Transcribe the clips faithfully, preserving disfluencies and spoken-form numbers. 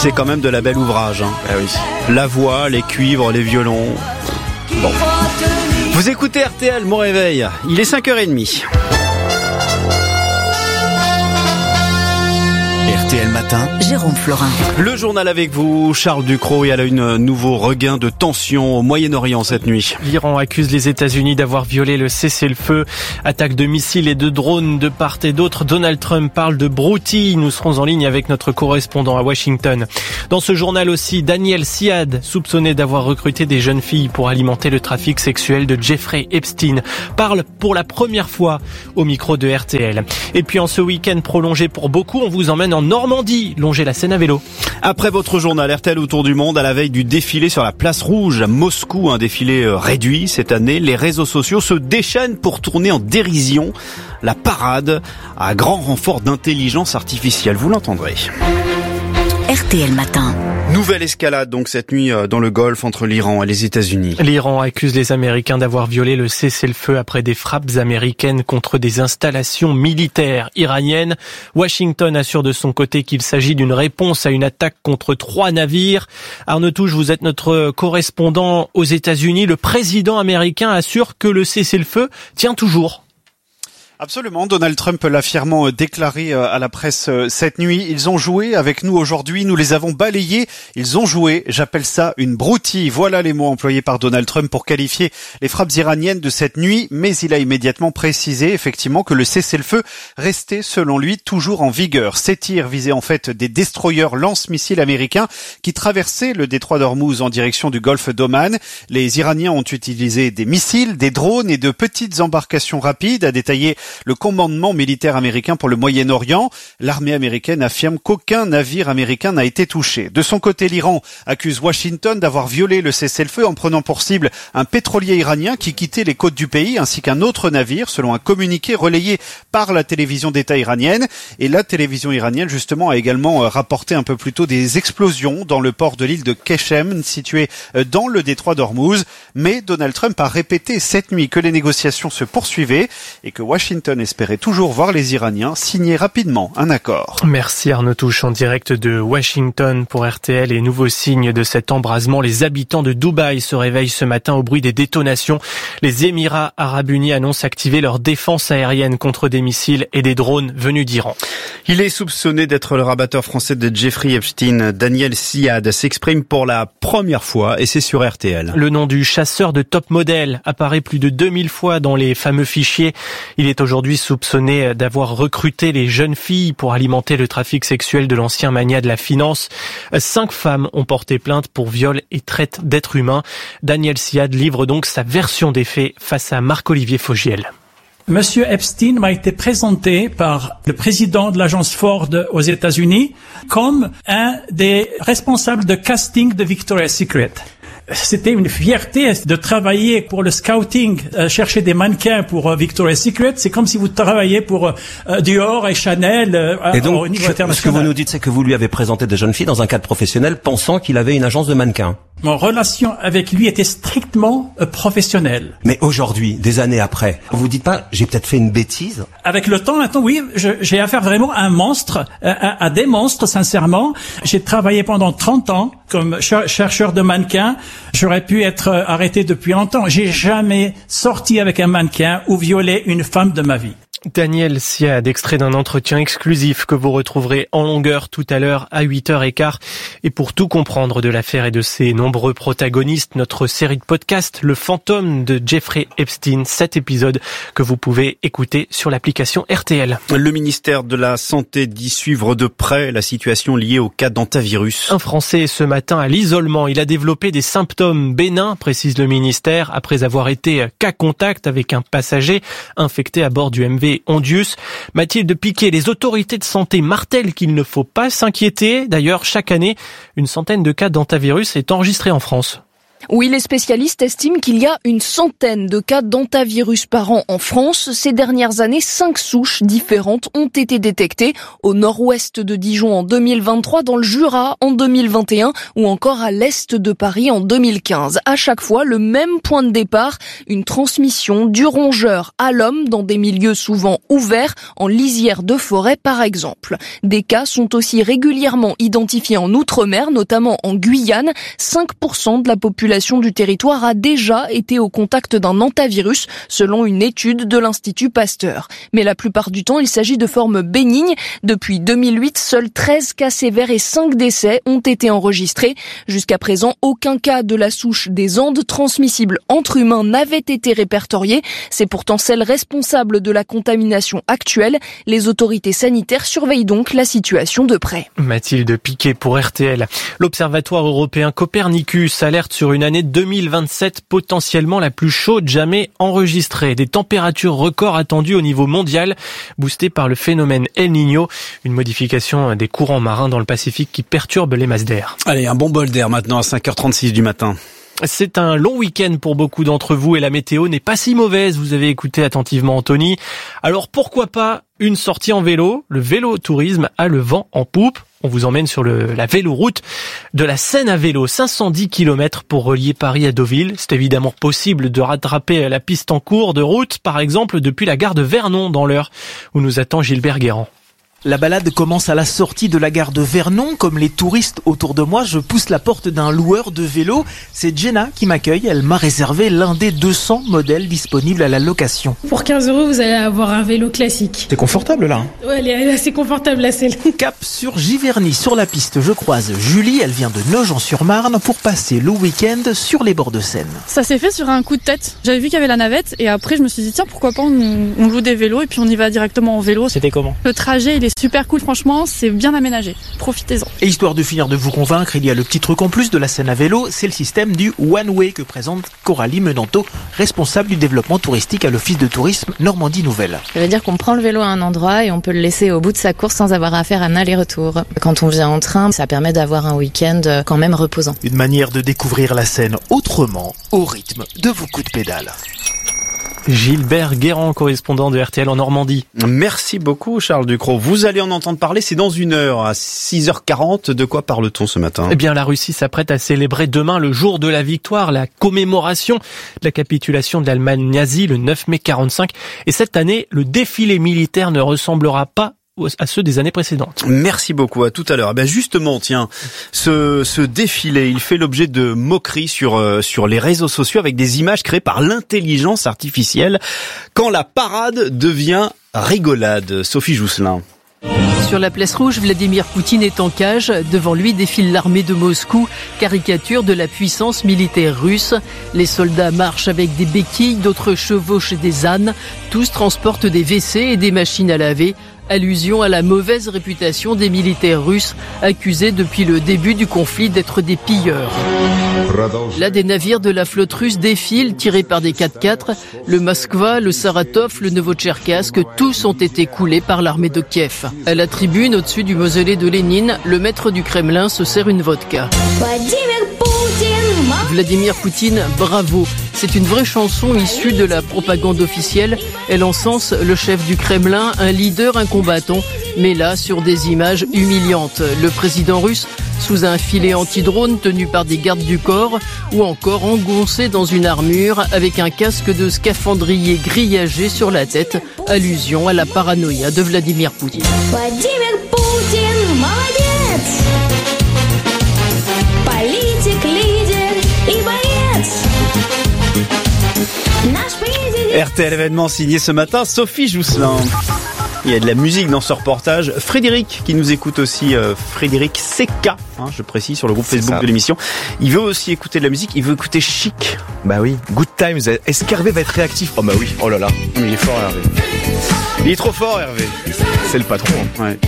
C'est quand même de la belle ouvrage. Hein. Ah oui. La voix, les cuivres, les violons. Bon. Vous écoutez R T L, mon réveil. Il est cinq heures trente. R T L Matin, Jérôme Florin. Le journal avec vous, Charles Ducrot, et elle a eu un nouveau regain de tension au Moyen-Orient cette nuit. L'Iran accuse les États-Unis d'avoir violé le cessez-le-feu. Attaque de missiles et de drones de part et d'autre. Donald Trump parle de broutilles. Nous serons en ligne avec notre correspondant à Washington. Dans ce journal aussi, Daniel Siad, soupçonné d'avoir recruté des jeunes filles pour alimenter le trafic sexuel de Jeffrey Epstein, parle pour la première fois au micro de R T L. Et puis en ce week-end prolongé pour beaucoup, on vous emmène en Normandie, longer la Seine à vélo. Après votre journal R T L autour du monde, à la veille du défilé sur la place rouge à Moscou, un défilé réduit cette année, les réseaux sociaux se déchaînent pour tourner en dérision la parade à grand renfort d'intelligence artificielle. Vous l'entendrez. R T L Matin. Nouvelle escalade donc cette nuit dans le Golfe entre l'Iran et les États-Unis. L'Iran accuse les Américains d'avoir violé le cessez-le-feu après des frappes américaines contre des installations militaires iraniennes. Washington assure de son côté qu'il s'agit d'une réponse à une attaque contre trois navires. Arnaud Touche, vous êtes notre correspondant aux États-Unis. Le président américain assure que le cessez-le-feu tient toujours. Absolument, Donald Trump l'a fièrement déclaré à la presse cette nuit. Ils ont joué avec nous aujourd'hui, nous les avons balayés. Ils ont joué, j'appelle ça une broutille. Voilà les mots employés par Donald Trump pour qualifier les frappes iraniennes de cette nuit. Mais il a immédiatement précisé effectivement que le cessez-le-feu restait selon lui toujours en vigueur. Ces tirs visaient en fait des destroyers lance-missiles américains qui traversaient le détroit d'Ormuz en direction du golfe d'Oman. Les Iraniens ont utilisé des missiles, des drones et de petites embarcations rapides, a détaillé le commandement militaire américain pour le Moyen-Orient. L'armée américaine affirme qu'aucun navire américain n'a été touché. De son côté, l'Iran accuse Washington d'avoir violé le cessez-le-feu en prenant pour cible un pétrolier iranien qui quittait les côtes du pays ainsi qu'un autre navire, selon un communiqué relayé par la télévision d'État iranienne. Et la télévision iranienne, justement, a également rapporté un peu plus tôt des explosions dans le port de l'île de Keshem, situé dans le détroit d'Ormuz. Mais Donald Trump a répété cette nuit que les négociations se poursuivaient et que Washington espérait toujours voir les Iraniens signer rapidement un accord. Merci Arnaud Touche en direct de Washington pour R T L. Et nouveau signe de cet embrasement, les habitants de Dubaï se réveillent ce matin au bruit des détonations. Les Émirats Arabes Unis annoncent activer leur défense aérienne contre des missiles et des drones venus d'Iran. Il est soupçonné d'être le rabatteur français de Jeffrey Epstein. Daniel Siad s'exprime pour la première fois et c'est sur R T L. Le nom du chasseur de top modèle apparaît plus de deux mille fois dans les fameux fichiers. Il est aujourd'hui soupçonné d'avoir recruté les jeunes filles pour alimenter le trafic sexuel de l'ancien magnat de la finance. Cinq femmes ont porté plainte pour viol et traite d'êtres humains. Daniel Siad livre donc sa version des faits face à Marc-Olivier Fogiel. Monsieur Epstein m'a été présenté par le président de l'agence Ford aux États-Unis comme un des responsables de casting de Victoria's Secret. C'était une fierté de travailler pour le scouting, euh, chercher des mannequins pour euh, Victoria's Secret. C'est comme si vous travailliez pour euh, Dior et Chanel euh, et donc, au niveau international. Ce que vous nous dites, c'est que vous lui avez présenté des jeunes filles dans un cadre professionnel pensant qu'il avait une agence de mannequins. Mon relation avec lui était strictement euh, professionnelle. Mais aujourd'hui, des années après, vous vous dites pas, j'ai peut-être fait une bêtise? Avec le temps, maintenant, oui, je, j'ai affaire vraiment à un monstre, à, à des monstres, sincèrement. J'ai travaillé pendant trente ans comme cher- chercheur de mannequins. J'aurais pu être arrêté depuis longtemps. J'ai jamais sorti avec un mannequin ou violé une femme de ma vie. Daniel Siad, extrait d'un entretien exclusif que vous retrouverez en longueur tout à l'heure à huit heures quinze. Et pour tout comprendre de l'affaire et de ses nombreux protagonistes, notre série de podcasts, Le fantôme de Jeffrey Epstein, sept épisodes que vous pouvez écouter sur l'application R T L. Le ministère de la Santé dit suivre de près la situation liée au cas d'hantavirus. Un Français ce matin à l'isolement, il a développé des symptômes bénins, précise le ministère, après avoir été cas contact avec un passager infecté à bord du M V Ondius. Mathilde Piquet, les autorités de santé martèlent qu'il ne faut pas s'inquiéter. D'ailleurs, chaque année, une centaine de cas d'hantavirus est enregistrée en France. Oui, les spécialistes estiment qu'il y a une centaine de cas d'hantavirus par an en France. Ces dernières années, cinq souches différentes ont été détectées au nord-ouest de Dijon en deux mille vingt-trois, dans le Jura en deux mille vingt et un ou encore à l'est de Paris en deux mille quinze. À chaque fois, le même point de départ, une transmission du rongeur à l'homme dans des milieux souvent ouverts, en lisière de forêt par exemple. Des cas sont aussi régulièrement identifiés en Outre-mer, notamment en Guyane. cinq pour cent de la population du territoire a déjà été au contact d'un hantavirus, selon une étude de l'Institut Pasteur. Mais la plupart du temps, il s'agit de formes bénignes. Depuis deux mille huit, seuls treize cas sévères et cinq décès ont été enregistrés. Jusqu'à présent, aucun cas de la souche des Andes transmissible entre humains n'avait été répertorié. C'est pourtant celle responsable de la contamination actuelle. Les autorités sanitaires surveillent donc la situation de près. Mathilde Piquet pour R T L. L'Observatoire européen Copernicus alerte sur une année deux mille vingt-sept potentiellement la plus chaude jamais enregistrée. Des températures records attendues au niveau mondial, boostées par le phénomène El Niño, une modification des courants marins dans le Pacifique qui perturbe les masses d'air. Allez, un bon bol d'air maintenant à cinq heures trente-six du matin. C'est un long week-end pour beaucoup d'entre vous et la météo n'est pas si mauvaise. Vous avez écouté attentivement Anthony. Alors pourquoi pas une sortie en vélo? Le vélo-tourisme a le vent en poupe. On vous emmène sur le, la véloroute de la Seine à vélo, cinq cent dix kilomètres pour relier Paris à Deauville. C'est évidemment possible de rattraper la piste en cours de route, par exemple depuis la gare de Vernon dans l'Eure, où nous attend Gilbert Guérand. La balade commence à la sortie de la gare de Vernon. Comme les touristes autour de moi, je pousse la porte d'un loueur de vélo. C'est Jenna qui m'accueille. Elle m'a réservé l'un des deux cents modèles disponibles à la location. Pour quinze euros, vous allez avoir un vélo classique. C'est confortable là. Ouais, elle est assez confortable la selle. Cap sur Giverny. Sur la piste, je croise Julie. Elle vient de Nogent-sur-Marne pour passer le week-end sur les bords de Seine. Ça s'est fait sur un coup de tête. J'avais vu qu'il y avait la navette et après je me suis dit tiens pourquoi pas on, on loue des vélos et puis on y va directement en vélo. C'était comment? Le trajet il est super cool, franchement, c'est bien aménagé. Profitez-en. Et histoire de finir de vous convaincre, il y a le petit truc en plus de la Seine à vélo, c'est le système du One Way que présente Coralie Menanto, responsable du développement touristique à l'Office de tourisme Normandie Nouvelle. Ça veut dire qu'on prend le vélo à un endroit et on peut le laisser au bout de sa course sans avoir à faire un aller-retour. Quand on vient en train, ça permet d'avoir un week-end quand même reposant. Une manière de découvrir la Seine autrement, au rythme de vos coups de pédale. Gilbert Guérand, correspondant de R T L en Normandie. Merci beaucoup Charles Ducrot. Vous allez en entendre parler, c'est dans une heure, à six heures quarante. De quoi parle-t-on ce matin? Eh bien, la Russie s'apprête à célébrer demain le jour de la victoire, la commémoration de la capitulation de l'Allemagne nazie le neuf mai quarante-cinq. Et cette année, le défilé militaire ne ressemblera pas à ceux des années précédentes. Merci beaucoup, à tout à l'heure. Eh bien justement, tiens, ce, ce défilé, il fait l'objet de moqueries sur, euh, sur les réseaux sociaux avec des images créées par l'intelligence artificielle quand la parade devient rigolade. Sophie Jousselin. Sur la place rouge, Vladimir Poutine est en cage. Devant lui défile l'armée de Moscou, caricature de la puissance militaire russe. Les soldats marchent avec des béquilles, d'autres chevauchent des ânes. Tous transportent des W C et des machines à laver. Allusion à la mauvaise réputation des militaires russes, accusés depuis le début du conflit d'être des pilleurs. Là, des navires de la flotte russe défilent, tirés par des quatre-quatre. Le Moskva, le Saratov, le Novotcherkassk, tous ont été coulés par l'armée de Kiev. À la tribune, au-dessus du mausolée de Lénine, le maître du Kremlin se sert une vodka. Vladimir Poutine, bravo. C'est une vraie chanson issue de la propagande officielle. Elle encense le chef du Kremlin, un leader, un combattant, mais là, sur des images humiliantes. Le président russe, sous un filet anti-drone tenu par des gardes du corps, ou encore engoncé dans une armure avec un casque de scaphandrier grillagé sur la tête. Allusion à la paranoïa de Vladimir Poutine. Vladimir Poutine, молодец! Politique, leader et R T L événement signé ce matin, Sophie Jousselin. Il y a de la musique dans ce reportage. Frédéric qui nous écoute aussi, euh, Frédéric C K, hein, je précise, sur le groupe Facebook de l'émission. Il veut aussi écouter de la musique, il veut écouter Chic. Bah oui, Good Times. Est-ce qu'Hervé va être réactif? Oh bah oui, oh là là. Mais il est fort Hervé. Il est trop fort Hervé. C'est le patron. Hein. Ouais.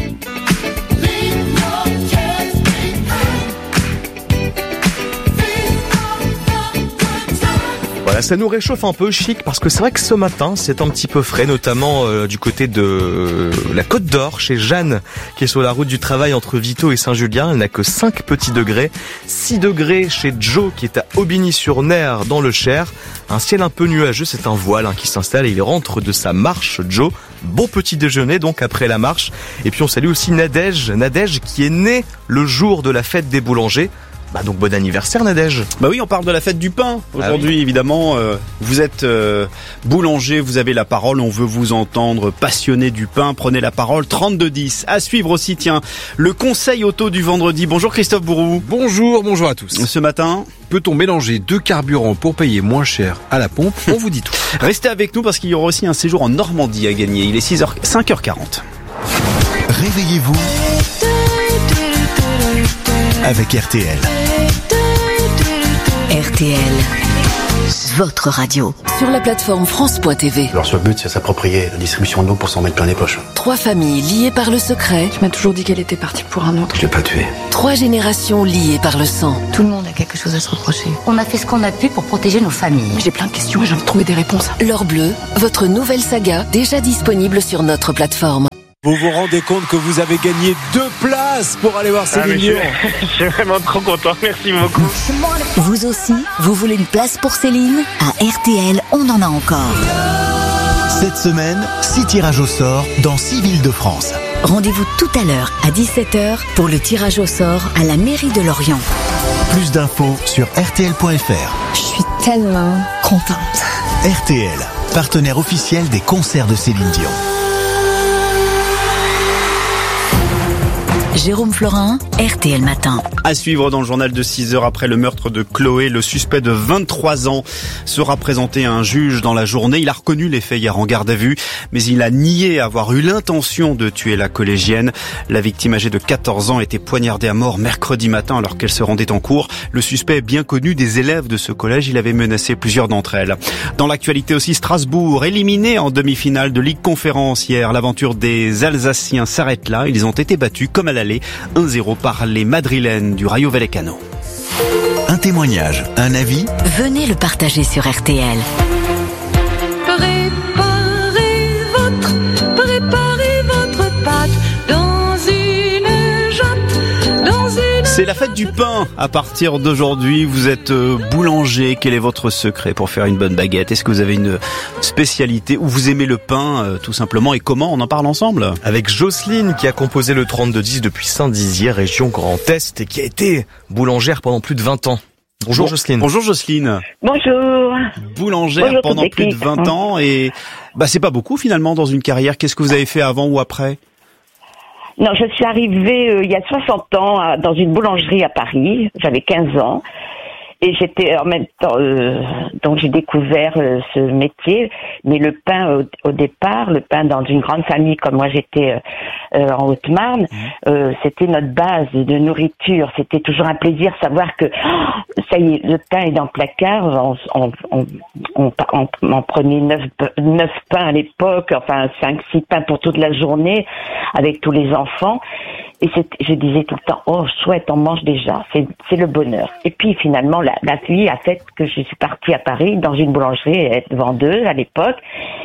Voilà, ça nous réchauffe un peu, Chic, parce que c'est vrai que ce matin, c'est un petit peu frais, notamment euh, du côté de euh, la Côte d'Or, chez Jeanne, qui est sur la route du travail entre Vito et Saint-Julien. Elle n'a que cinq petits degrés. six degrés chez Joe, qui est à Aubigny-sur-Ner, dans le Cher. Un ciel un peu nuageux, c'est un voile hein, qui s'installe et il rentre de sa marche, Joe. Bon petit déjeuner donc après la marche. Et puis on salue aussi Nadège, Nadège qui est née le jour de la fête des boulangers. Bah donc bon anniversaire Nadège. Bah oui, on parle de la fête du pain aujourd'hui. Ah oui. Évidemment, euh, vous êtes euh, boulanger, vous avez la parole, on veut vous entendre, passionné du pain, prenez la parole. Trente-deux dix. À suivre aussi, tiens, le conseil auto du vendredi. Bonjour Christophe Bourou. Bonjour, bonjour à tous. Ce matin, peut-on mélanger deux carburants pour payer moins cher à la pompe? On vous dit tout. Restez avec nous parce qu'il y aura aussi un séjour en Normandie à gagner. Il est six heures, cinq heures quarante. Réveillez-vous avec R T L. R T L, votre radio. Sur la plateforme France point T V. Leur seul but, c'est s'approprier la distribution de l'eau pour s'en mettre plein les poches. Trois familles liées par le secret. Tu m'as toujours dit qu'elle était partie pour un autre. Je l'ai pas tuée. Trois générations liées par le sang. Tout le monde a quelque chose à se reprocher. On a fait ce qu'on a pu pour protéger nos familles. J'ai plein de questions et j'ai envie de trouver des réponses. L'Or Bleu, votre nouvelle saga, déjà disponible sur notre plateforme. Vous vous rendez compte que vous avez gagné deux places pour aller voir Céline Dion. Ah, je, je suis vraiment trop content, merci beaucoup. Vous aussi, vous voulez une place pour Céline? À R T L, on en a encore. Cette semaine, six tirages au sort dans six villes de France. Rendez-vous tout à l'heure à dix-sept heures pour le tirage au sort à la mairie de Lorient. Plus d'infos sur R T L point F R. Je suis tellement contente. R T L, partenaire officiel des concerts de Céline Dion. Jérôme Florin, R T L Matin. À suivre dans le journal de six heures après le meurtre de Chloé, le suspect de vingt-trois ans sera présenté à un juge dans la journée. Il a reconnu les faits hier en garde à vue, mais il a nié avoir eu l'intention de tuer la collégienne. La victime âgée de quatorze ans a été poignardée à mort mercredi matin alors qu'elle se rendait en cours. Le suspect est bien connu des élèves de ce collège. Il avait menacé plusieurs d'entre elles. Dans l'actualité aussi, Strasbourg, éliminé en demi-finale de Ligue Conférence hier. L'aventure des Alsaciens s'arrête là. Ils ont été battus comme à l'aller un zéro par les Madrilènes du Rayo Vallecano. Un témoignage, un avis? Venez le partager sur R T L. Préparez votre, préparez votre pâte dans une jatte, dans une... C'est la fête du pain à partir d'aujourd'hui. Vous êtes boulanger. Quel est votre secret pour faire une bonne baguette? Est-ce que vous avez une spécialité ou vous aimez le pain euh, tout simplement? Et comment? On en parle ensemble avec Jocelyne qui a composé le trente-deux dix depuis Saint-Dizier, région Grand Est, et qui a été boulangère pendant plus de vingt ans. Bonjour bon, Jocelyne. Bonjour Jocelyne. Bonjour. Boulangère Bonjour, pendant plus de vingt ans et bah c'est pas beaucoup finalement dans une carrière. Qu'est-ce que vous avez fait avant ou après? Non, je suis arrivée euh, il y a soixante ans à, dans une boulangerie à Paris. J'avais quinze ans. Et j'étais en même temps, euh, donc j'ai découvert euh, ce métier. Mais le pain au, au départ, le pain dans une grande famille comme moi j'étais euh, en Haute-Marne, euh, c'était notre base de nourriture. C'était toujours un plaisir de savoir que oh, ça y est, le pain est dans le placard. On, on, on, on, on, on prenait neuf, neuf pains à l'époque, enfin cinq, six pains pour toute la journée avec tous les enfants. Et je disais tout le temps, oh chouette, on mange déjà, c'est, c'est le bonheur. Et puis finalement, la, la vie a fait que je suis partie à Paris dans une boulangerie, être vendeuse à l'époque.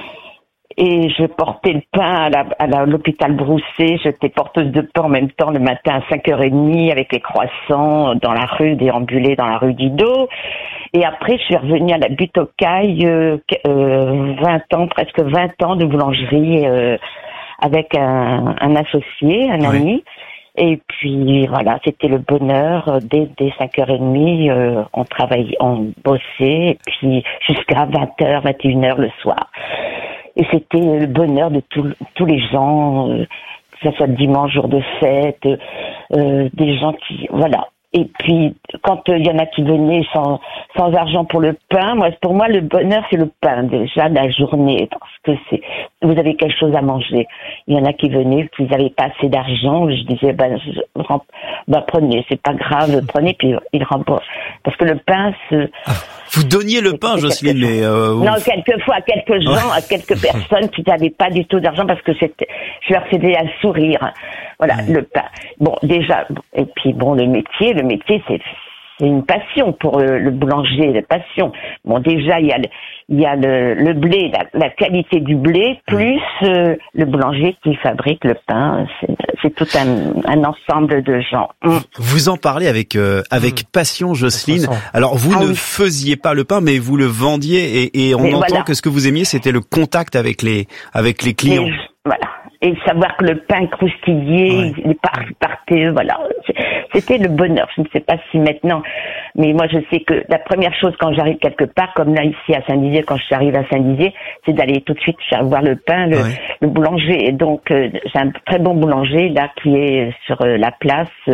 Et je portais le pain à, la, à, la, à l'hôpital Broussais, j'étais porteuse de pain en même temps le matin à cinq heures trente avec les croissants dans la rue, déambulée dans la rue Didot. Et après, je suis revenue à la butte aux Cailles, euh, euh, vingt ans, presque vingt ans de boulangerie euh, avec un, un associé, un ami. Oui. Et puis voilà, c'était le bonheur. Dès, dès cinq heures trente, euh, on travaillait, on bossait, et puis jusqu'à vingt heures, vingt et une heures le soir. Et c'était le bonheur de tout, tous les gens, euh, que ce soit dimanche, jour de fête, euh, des gens qui, voilà. Et puis, quand il euh, y en a qui venaient sans, sans argent pour le pain, moi, pour moi, le bonheur, c'est le pain, déjà, la journée, parce que c'est, vous avez quelque chose à manger. Il y en a qui venaient, puis ils n'avaient pas assez d'argent, je disais, ben, je, ben, prenez, c'est pas grave, prenez, puis ils remboursent. Parce que le pain, c'est... Vous donniez le pain, Jocelyne, mais... Euh, non, quelquefois, à quelques gens, ouais. à quelques personnes qui n'avaient pas du tout d'argent, parce que c'était, je leur faisais un sourire. Voilà, ouais. le pain. Bon, déjà, et puis bon, le métier, le métier, c'est, c'est une passion pour le, le boulanger, la passion. Bon, déjà, il y a le, il y a le, le blé, la, la qualité du blé, plus euh, le boulanger qui fabrique le pain. C'est, c'est tout un, un ensemble de gens. Mmh. Vous en parlez avec euh, avec mmh. passion, Jocelyne. Alors, vous ah, ne oui. faisiez pas le pain, mais vous le vendiez, et, et on mais entend voilà. que ce que vous aimiez, c'était le contact avec les avec les clients. Et, voilà. Et savoir que le pain croustillait, ouais. il partait, voilà. C'était le bonheur. Je ne sais pas si maintenant, mais moi je sais que la première chose quand j'arrive quelque part, comme là ici à Saint-Dizier, quand j'arrive à Saint-Dizier, c'est d'aller tout de suite voir le pain, le, ouais. le boulanger. Et donc euh, j'ai un très bon boulanger là qui est sur euh, la place. Euh,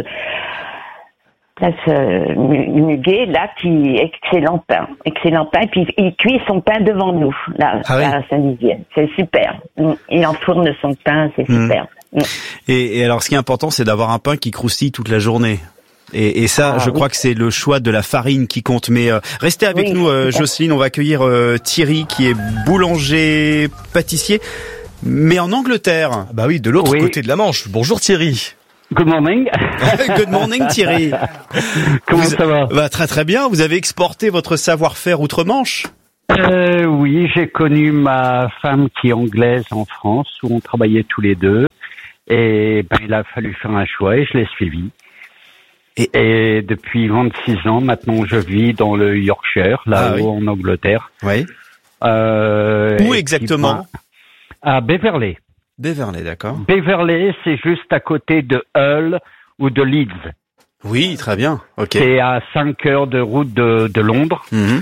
place euh, Muguet, là, qui excellent pain, excellent pain, et puis il cuit son pain devant nous, là, ah oui. à Saint-Dizier. C'est super. Il enfourne son pain, c'est mmh. super. Mmh. Et, et alors, ce qui est important, c'est d'avoir un pain qui croustille toute la journée. Et, et ça, ah, je oui. crois que c'est le choix de la farine qui compte. Mais euh, restez avec oui, nous, euh, Jocelyne. On va accueillir euh, Thierry, qui est boulanger pâtissier, mais en Angleterre. Bah oui, de l'autre oui. côté de la Manche. Bonjour Thierry. Good morning. Good morning Thierry. Comment vous, ça va? Bah, très très bien. Vous avez exporté votre savoir-faire outre-Manche? euh, Oui, j'ai connu ma femme qui est anglaise en France, où on travaillait tous les deux. Et ben, il a fallu faire un choix et je l'ai suivi. Et, et depuis vingt-six ans, maintenant, je vis dans le Yorkshire, là-haut ah, oui. en Angleterre. Oui. Euh, Où exactement? Puis, ben, à Beverley. Beverley, d'accord. Beverley, c'est juste à côté de Hull ou de Leeds. Oui, très bien. Ok. C'est à cinq heures de route de, de Londres. Mm-hmm.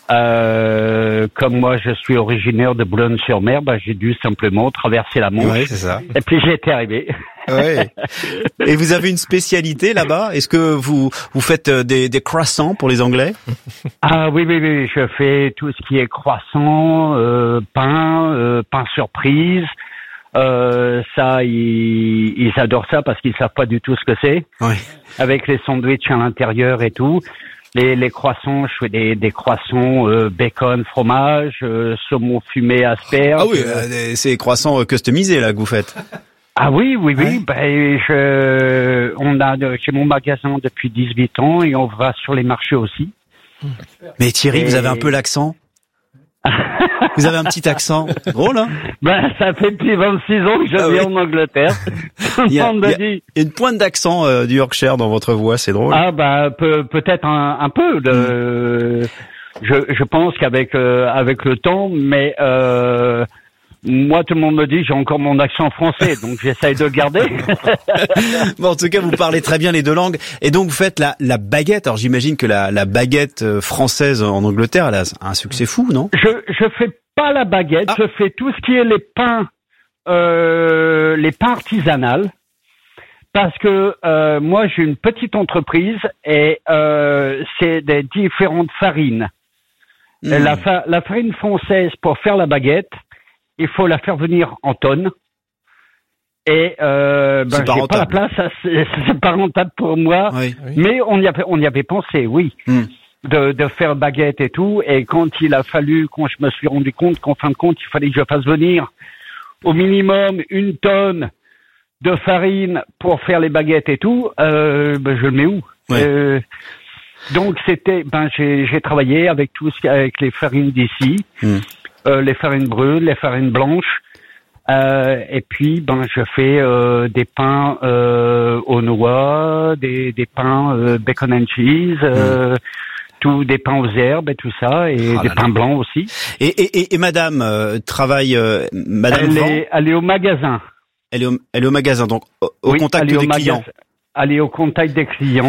Euh, comme moi, je suis originaire de Boulogne-sur-Mer, bah, j'ai dû simplement traverser la Manche. Oui, c'est ça. Et puis j'étais arrivé. Ouais. Et vous avez une spécialité là-bas? Est-ce que vous vous faites des, des croissants pour les Anglais? Ah oui, oui, oui. Je fais tout ce qui est croissant, euh, pain, euh, pain surprise. Euh, ça, ils, ils adorent ça parce qu'ils savent pas du tout ce que c'est. Oui. Avec les sandwichs à l'intérieur et tout. Les, les croissants, je fais des, des croissants euh, bacon, fromage, euh, saumon fumé, asperges. Ah oui, euh, c'est croissants customisés là que vous faites. Ah oui, oui, oui. Ouais. Ben, je, on a chez mon magasin depuis dix-huit ans et on va sur les marchés aussi. Mais Thierry, et... vous avez un peu l'accent. Vous avez un petit accent drôle, hein? Ben, ça fait depuis vingt-six ans que je ah, vis oui. en Angleterre. Il y a, il y a, il y a une pointe d'accent euh, du Yorkshire dans votre voix, c'est drôle. Ah bah peut, peut-être un, un peu. De, mm. je, je pense qu'avec euh, avec le temps, mais euh, moi tout le monde me dit j'ai encore mon accent français, donc j'essaye de le garder. Bon, en tout cas, vous parlez très bien les deux langues, et donc vous faites la, la baguette. Alors j'imagine que la, la baguette française en Angleterre, elle a un succès fou, non? Je je fais pas la baguette, ah. je fais tout ce qui est les pains, euh, les pains artisanales, parce que euh, moi j'ai une petite entreprise et euh, c'est des différentes farines. Mmh. La, fa- la farine française pour faire la baguette, il faut la faire venir en tonnes. Et euh, ben, j'ai pas la place, c'est, c'est pas rentable pour moi, oui, oui. Mais on y avait on y avait pensé, oui. Mmh. De, de faire baguette et tout, et quand il a fallu, quand je me suis rendu compte qu'en fin de compte, il fallait que je fasse venir au minimum une tonne de farine pour faire les baguettes et tout, euh, ben je le mets où? Ouais. Euh, donc c'était, ben j'ai, j'ai travaillé avec tout ce, avec les farines d'ici, mmh. euh, les farines brunes, les farines blanches, euh, et puis ben je fais euh, des pains euh, aux noix, des, des pains euh, bacon and cheese. Euh, mmh. Tout, des pains aux herbes et tout ça, et oh des pains là. blancs aussi. Et, et, et, et madame euh, travaille, euh, madame elle est, elle est au magasin. Elle est au, elle est au magasin, donc au, au oui, contact des clients. Magasin. Elle est au contact des clients.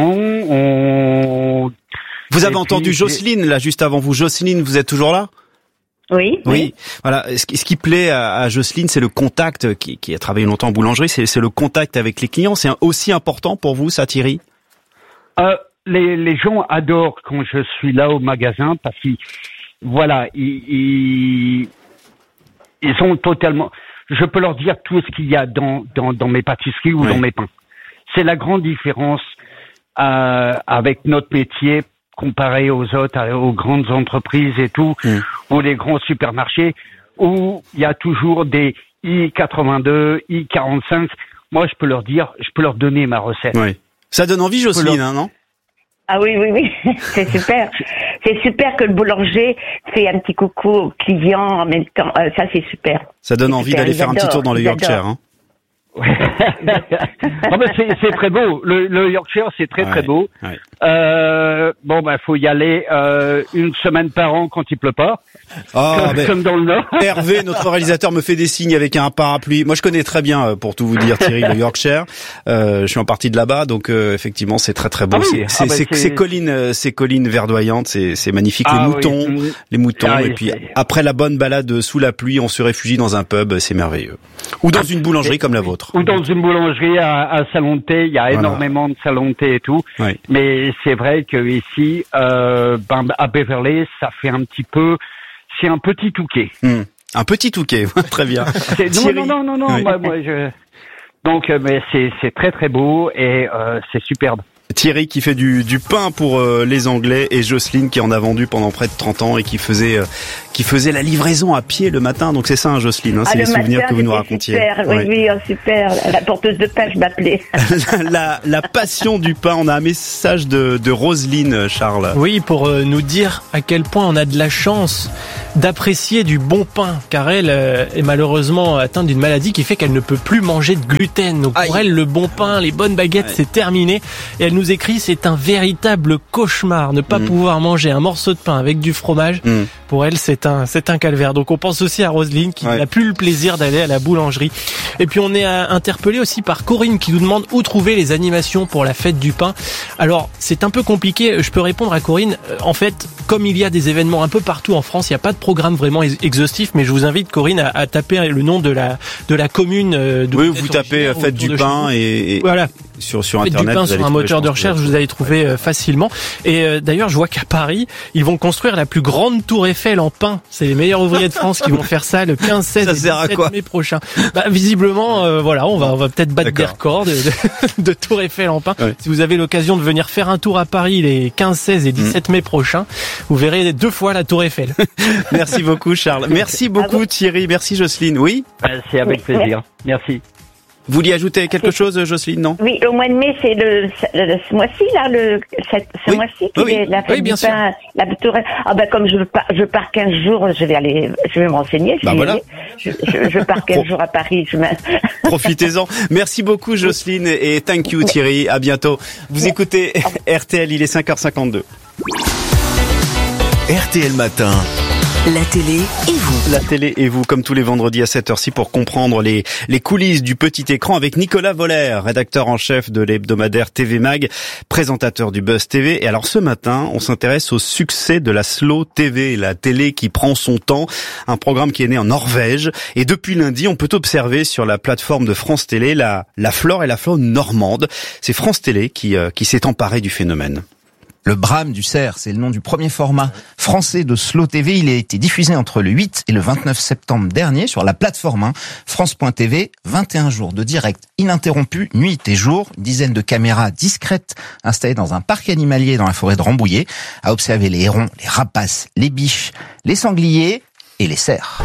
On... Vous avez et entendu puis, Jocelyne, là, juste avant vous. Jocelyne, vous êtes toujours là? Oui. Oui. oui. Voilà. Ce qui, ce qui plaît à, à Jocelyne, c'est le contact, qui, qui a travaillé longtemps en boulangerie, c'est, c'est le contact avec les clients. C'est aussi important pour vous, ça, Thierry? Euh, Les, les gens adorent quand je suis là au magasin parce qu'ils, voilà, ils, ils, ils sont totalement, je peux leur dire tout ce qu'il y a dans, dans, dans mes pâtisseries ou oui. dans mes pains. C'est la grande différence, euh, avec notre métier comparé aux autres, aux grandes entreprises et tout, mmh. ou les grands supermarchés où il y a toujours des I quatre-vingt-deux, I quarante-cinq. Moi, je peux leur dire, je peux leur donner ma recette. Oui. Ça donne envie, Jocelyne, leur... hein, non? Ah oui, oui, oui, c'est super. C'est super que le boulanger fait un petit coucou aux clients en même temps. Euh, ça, c'est super. Ça donne c'est envie super. d'aller faire un petit tour dans le Yorkshire. Hein. non, mais c'est, c'est très beau. Le, le Yorkshire, c'est très ouais, très beau. Ouais. Euh, bon, bah, faut y aller euh, une semaine par an quand il pleut pas. Oh, comme, comme dans le Nord. Hervé, notre réalisateur, me fait des signes avec un parapluie. Moi, je connais très bien, pour tout vous dire, Thierry, le Yorkshire. Euh, je suis en partie de là-bas, donc euh, effectivement, c'est très très beau. Ah oui, c'est, ah bah c'est, c'est, c'est collines, ces collines verdoyantes, c'est, c'est magnifique. Ah les moutons, oui. les moutons, ah, et puis c'est... après la bonne balade sous la pluie, on se réfugie dans un pub, c'est merveilleux. Ou dans une boulangerie comme la vôtre. Ou dans une boulangerie à, à salon de thé, il y a voilà. énormément de salons de thé et tout. Oui. Mais c'est vrai que ici, euh, ben, à Beverley, ça fait un petit peu, c'est un petit touquet. Mmh. Un petit touquet, très bien. non, non, non, non, non, oui. moi, moi, je... Donc, mais c'est, c'est très, très beau et euh, c'est superbe. Thierry qui fait du, du pain pour euh, les Anglais et Jocelyne qui en a vendu pendant près de trente ans et qui faisait euh, qui faisait la livraison à pied le matin. Donc c'est ça, hein, Jocelyne, hein, ah, c'est les matin, souvenirs que vous nous racontiez. Super, oui, oui, oui oh, super. La porteuse de pain, je m'appelais. la, la passion du pain. On a un message de, de Roselyne, Charles. Oui, pour euh, nous dire à quel point on a de la chance d'apprécier du bon pain, car elle euh, est malheureusement atteinte d'une maladie qui fait qu'elle ne peut plus manger de gluten. Donc pour Aïe. elle, le bon pain, les bonnes baguettes, Aïe. c'est terminé. Et elle nous écrit, c'est un véritable cauchemar, ne pas mmh. pouvoir manger un morceau de pain avec du fromage. Mmh. Pour elle, c'est un, c'est un calvaire. Donc on pense aussi à Roselyne qui ouais. n'a plus le plaisir d'aller à la boulangerie. Et puis on est interpellé aussi par Corinne qui nous demande où trouver les animations pour la fête du pain. Alors c'est un peu compliqué, je peux répondre à Corinne. En fait, comme il y a des événements un peu partout en France, il n'y a pas de programme vraiment exhaustif, mais je vous invite Corinne à, à taper le nom de la, de la commune. De oui, vous tapez fête du pain et, et voilà. Sur, sur Faites Internet, du pain sur un moteur de recherche, vous allez trouver euh, facilement. Et euh, d'ailleurs, je vois qu'à Paris, ils vont construire la plus grande tour Eiffel en pain. C'est les meilleurs ouvriers de France qui vont faire ça le quinze, seize et dix-sept mai prochain. Bah, visiblement, euh, voilà, on va, on va peut-être battre D'accord. des records de, de, de tour Eiffel en pain. Ouais. Si vous avez l'occasion de venir faire un tour à Paris les quinze, seize et dix-sept mmh. mai prochains, vous verrez deux fois la tour Eiffel. Merci beaucoup, Charles. Merci beaucoup, Thierry. Merci, Jocelyne. Oui? C'est avec plaisir. Merci. Vous voulez ajouter quelque chose, Jocelyne, non? Oui, au mois de mai, c'est le, le ce mois-ci, là, le, cette, ce oui. mois-ci, qui oui. est la fête oui, bien du pain, la tour. Ah ben, comme je pars, je pars quinze jours, je vais aller, je vais me renseigner, je bah vais voilà. aller. Je, je, je pars quinze jours à Paris, je Profitez-en. Merci beaucoup, Jocelyne, et thank you, Thierry. À bientôt. Vous écoutez R T L, il est cinq heures cinquante-deux. R T L Matin. La télé et vous. La télé et vous, comme tous les vendredis à cette heure-ci, pour comprendre les, les coulisses du petit écran avec Nicolas Voller, rédacteur en chef de l'hebdomadaire T V Mag, présentateur du Buzz T V. Et alors ce matin, on s'intéresse au succès de la Slow T V, la télé qui prend son temps, un programme qui est né en Norvège. Et depuis lundi, on peut observer sur la plateforme de France Télé la, la flore et la faune normande. C'est France Télé qui, euh, qui s'est emparé du phénomène. Le Brame du cerf, c'est le nom du premier format français de Slow T V. Il a été diffusé entre le huit et le vingt-neuf septembre dernier sur la plateforme hein, France point T V. vingt et un jours de direct ininterrompu, nuit et jour. Une dizaine de caméras discrètes installées dans un parc animalier dans la forêt de Rambouillet à observer les hérons, les rapaces, les biches, les sangliers et les cerfs.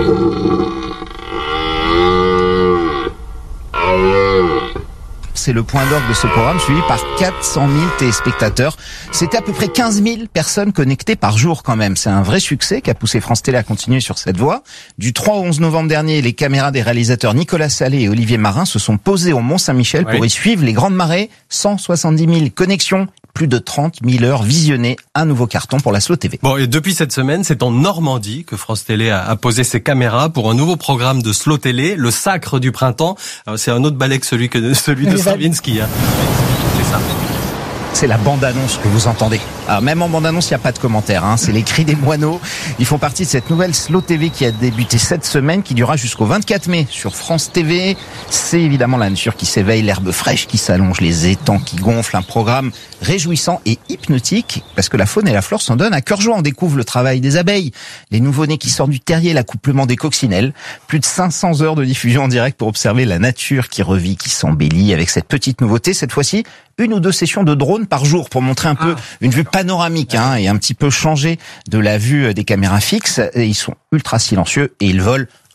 C'est le point d'orgue de ce programme, suivi par quatre cent mille téléspectateurs. C'était à peu près quinze mille personnes connectées par jour quand même. C'est un vrai succès qui a poussé France Télé à continuer sur cette voie. Du trois au onze novembre dernier, les caméras des réalisateurs Nicolas Salé et Olivier Marin se sont posées au Mont-Saint-Michel oui. pour y suivre les grandes marées. cent soixante-dix mille connexions, plus de trente mille heures visionnées. Un nouveau carton pour la Slow T V. Bon, et depuis cette semaine, c'est en Normandie que France Télé a, a posé ses caméras pour un nouveau programme de Slow Télé, le Sacre du printemps. Alors, c'est un autre ballet que celui, que, celui de Stravinsky. Hein. C'est ça. C'est la bande-annonce que vous entendez. Alors même en bande-annonce, il n'y a pas de commentaire. Hein. C'est les cris des moineaux. Ils font partie de cette nouvelle Slow T V qui a débuté cette semaine, qui durera jusqu'au vingt-quatre mai sur France T V. C'est évidemment la nature qui s'éveille, l'herbe fraîche qui s'allonge, les étangs qui gonflent. Un programme réjouissant et hypnotique parce que la faune et la flore s'en donnent à cœur joie. On découvre le travail des abeilles, les nouveau-nés qui sortent du terrier, l'accouplement des coccinelles. Plus de cinq cents heures de diffusion en direct pour observer la nature qui revit, qui s'embellit avec cette petite nouveauté. Cette fois-ci, une ou deux sessions de drone par jour pour montrer un peu ah, une vue panoramique hein, et un petit peu changer de la vue des caméras fixes. Et ils sont ultra silencieux et ils volent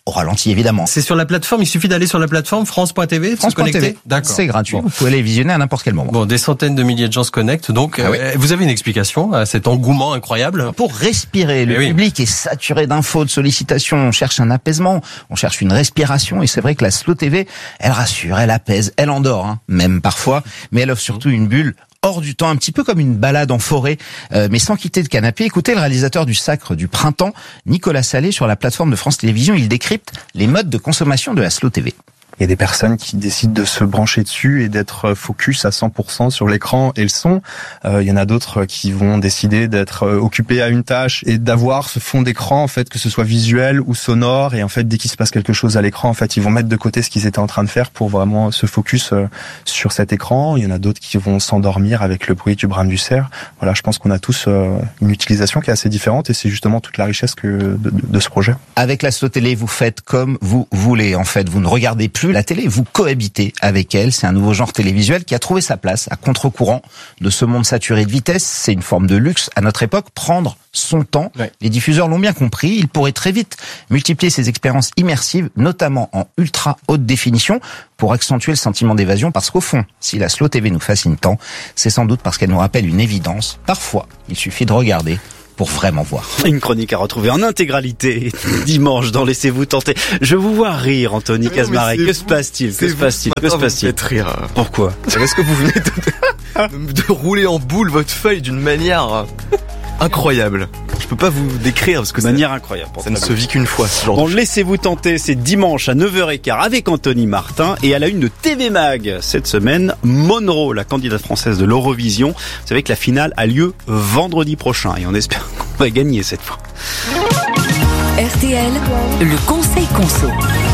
au ralenti évidemment. C'est sur la plateforme, il suffit d'aller sur la plateforme france point t v, France point t v. D'accord. C'est gratuit, Bon. vous pouvez aller visionner à n'importe quel moment. Bon, des centaines de milliers de gens se connectent, donc Ah oui. euh, vous avez une explication à cet engouement incroyable? Pour respirer, le Eh oui. public est saturé d'infos, de sollicitations, on cherche un apaisement, on cherche une respiration, et c'est vrai que la Slow T V, elle rassure, elle apaise, elle endort, hein, même parfois, mais elle offre surtout une bulle hors du temps, un petit peu comme une balade en forêt, euh, mais sans quitter le canapé. Écoutez le réalisateur du Sacre du Printemps, Nicolas Salé, sur la plateforme de France Télévisions, il décrypte les modes de consommation de la Slow T V. Il y a des personnes qui décident de se brancher dessus et d'être focus à cent pour cent sur l'écran et le son. Euh, il y en a d'autres qui vont décider d'être occupés à une tâche et d'avoir ce fond d'écran, en fait, que ce soit visuel ou sonore. Et en fait, dès qu'il se passe quelque chose à l'écran, en fait, ils vont mettre de côté ce qu'ils étaient en train de faire pour vraiment se focus euh, sur cet écran. Il y en a d'autres qui vont s'endormir avec le bruit du brame du cerf. Voilà, je pense qu'on a tous euh, une utilisation qui est assez différente et c'est justement toute la richesse que de, de, de ce projet. Avec la Slow Télé, vous faites comme vous voulez. En fait, vous ne regardez plus la télé, vous cohabitez avec elle. C'est un nouveau genre télévisuel qui a trouvé sa place à contre-courant de ce monde saturé de vitesse. C'est une forme de luxe à notre époque, prendre son temps. Ouais. Les diffuseurs l'ont bien compris. Ils pourraient très vite multiplier ces expériences immersives, notamment en ultra haute définition, pour accentuer le sentiment d'évasion. Parce qu'au fond, si la Slow T V nous fascine tant, c'est sans doute parce qu'elle nous rappelle une évidence. Parfois, il suffit de regarder pour vraiment voir. Une chronique à retrouver en intégralité dimanche dans Laissez-vous tenter. Je vous vois rire, Anthony Casmaret. Que se passe-t-il? Que se passe-t-il? Que se passe-t-il? Faites rire. Pourquoi? Est-ce que vous venez de, de rouler en boule votre feuille d'une manière incroyable? Je peux pas vous décrire parce que de manière incroyable. Ça ne se vit qu'une fois. Ce genre bon, Laissez-vous tenter, c'est dimanche à neuf heures quinze avec Anthony Martin et à la une de T V Mag cette semaine, Monroe, la candidate française de l'Eurovision. Vous savez que la finale a lieu vendredi prochain et on espère qu'on va gagner cette fois. R T L, le Conseil Conso.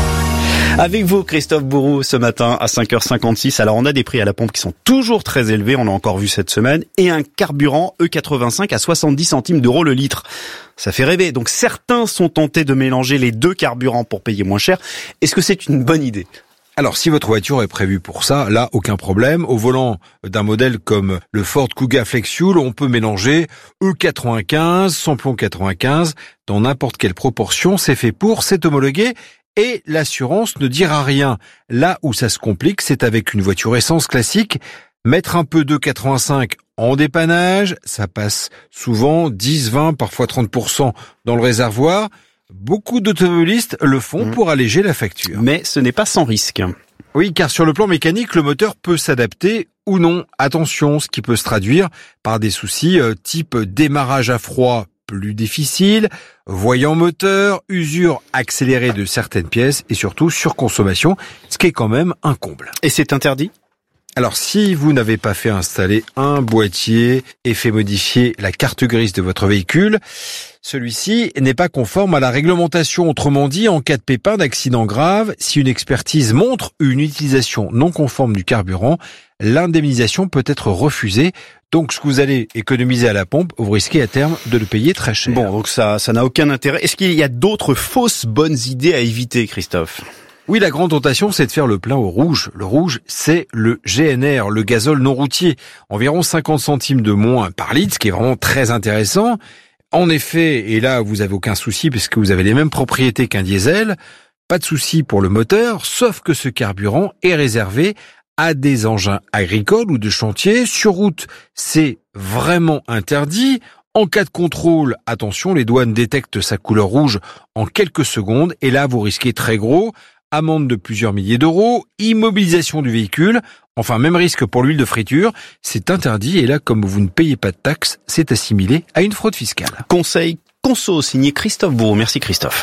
Avec vous, Christophe Bourou, ce matin à cinq heures cinquante-six. Alors, on a des prix à la pompe qui sont toujours très élevés, on l'a encore vu cette semaine, et un carburant E quatre-vingt-cinq à soixante-dix centimes d'euros le litre. Ça fait rêver. Donc, certains sont tentés de mélanger les deux carburants pour payer moins cher. Est-ce que c'est une bonne idée ? Alors, si votre voiture est prévue pour ça, là, aucun problème. Au volant d'un modèle comme le Ford Kuga Flex Fuel, on peut mélanger E quatre-vingt-quinze, samplon quatre-vingt-quinze, dans n'importe quelle proportion. C'est fait pour, c'est homologué. Et l'assurance ne dira rien. Là où ça se complique, c'est avec une voiture essence classique. Mettre un peu d'E quatre-vingt-cinq en dépannage, ça passe souvent dix, vingt, parfois trente pour cent dans le réservoir. Beaucoup d'automobilistes le font mmh. pour alléger la facture. Mais ce n'est pas sans risque. Oui, car sur le plan mécanique, le moteur peut s'adapter ou non. Attention, ce qui peut se traduire par des soucis euh, type démarrage à froid plus difficile, voyant moteur, usure accélérée de certaines pièces et surtout surconsommation, ce qui est quand même un comble. Et c'est interdit ? Alors, si vous n'avez pas fait installer un boîtier et fait modifier la carte grise de votre véhicule, celui-ci n'est pas conforme à la réglementation. Autrement dit, en cas de pépin, d'accident grave, si une expertise montre une utilisation non conforme du carburant, l'indemnisation peut être refusée. Donc, ce que vous allez économiser à la pompe, vous risquez à terme de le payer très cher. Bon, donc ça, ça n'a aucun intérêt. Est-ce qu'il y a d'autres fausses bonnes idées à éviter, Christophe ? Oui, la grande tentation, c'est de faire le plein au rouge. Le rouge, c'est le G N R, le gazole non routier. Environ cinquante centimes de moins par litre, ce qui est vraiment très intéressant. En effet, et là, vous avez aucun souci puisque vous avez les mêmes propriétés qu'un diesel. Pas de souci pour le moteur, sauf que ce carburant est réservé à des engins agricoles ou de chantier. Sur route, c'est vraiment interdit. En cas de contrôle, attention, les douanes détectent sa couleur rouge en quelques secondes et là, vous risquez très gros. Amende de plusieurs milliers d'euros, immobilisation du véhicule, enfin même risque pour l'huile de friture, c'est interdit et là, comme vous ne payez pas de taxes, c'est assimilé à une fraude fiscale. Conseil conso signé Christophe Bourreau. Merci Christophe.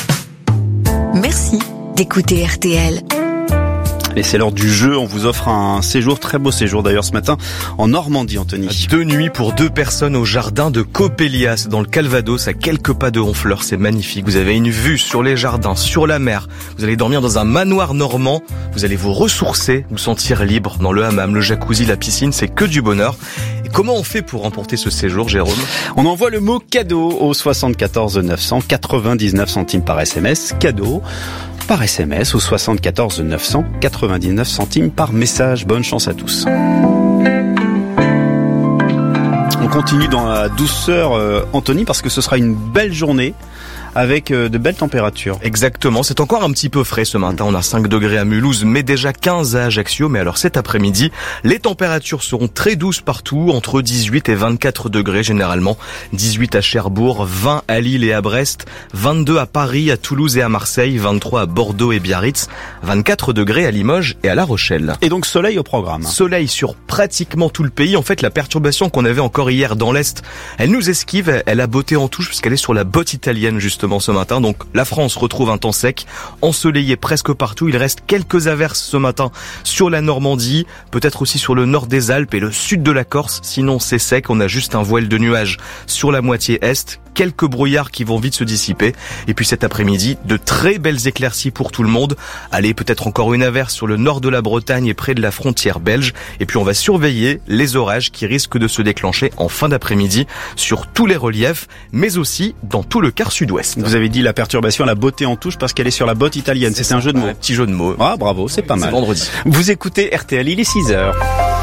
Merci d'écouter R T L. Et c'est l'heure du jeu, on vous offre un séjour, très beau séjour d'ailleurs ce matin, en Normandie, Anthony. Deux nuits pour deux personnes au jardin de Copélias, dans le Calvados, à quelques pas de Honfleur, c'est magnifique. Vous avez une vue sur les jardins, sur la mer, vous allez dormir dans un manoir normand, vous allez vous ressourcer, vous sentir libre dans le hammam, le jacuzzi, la piscine, c'est que du bonheur. Et comment on fait pour remporter ce séjour, Jérôme ? On envoie le mot cadeau au soixante-quatorze neuf cents, quatre-vingt-dix-neuf centimes par S M S, cadeau par S M S au soixante-quatorze neuf cents, quatre-vingt-dix-neuf centimes par message. Bonne chance à tous. On continue dans la douceur, euh, Anthony, parce que ce sera une belle journée avec de belles températures. Exactement, c'est encore un petit peu frais ce matin. On a cinq degrés à Mulhouse, mais déjà quinze à Ajaccio. Mais alors cet après-midi, les températures seront très douces partout, entre dix-huit et vingt-quatre degrés généralement. dix-huit à Cherbourg, vingt à Lille et à Brest, vingt-deux à Paris, à Toulouse et à Marseille, vingt-trois à Bordeaux et Biarritz, vingt-quatre degrés à Limoges et à La Rochelle. Et donc soleil au programme. Soleil sur pratiquement tout le pays. En fait, la perturbation qu'on avait encore hier dans l'Est, elle nous esquive, elle a botté en touche puisqu'elle est sur la botte italienne justement ce matin. Donc la France retrouve un temps sec, ensoleillé presque partout. Il reste quelques averses ce matin sur la Normandie, peut-être aussi sur le nord des Alpes et le sud de la Corse. Sinon c'est sec, on a juste un voile de nuages sur la moitié est, quelques brouillards qui vont vite se dissiper. Et puis cet après-midi, de très belles éclaircies pour tout le monde. Allez, peut-être encore une averse sur le nord de la Bretagne et près de la frontière belge. Et puis on va surveiller les orages qui risquent de se déclencher en fin d'après-midi sur tous les reliefs, mais aussi dans tout le quart sud-ouest. Vous avez dit la perturbation, la beauté en touche parce qu'elle est sur la botte italienne. C'est, c'est un jeu de mots. Un petit jeu de mots. Ah, bravo, c'est pas mal. C'est vendredi. Vous écoutez R T L, il est six heures.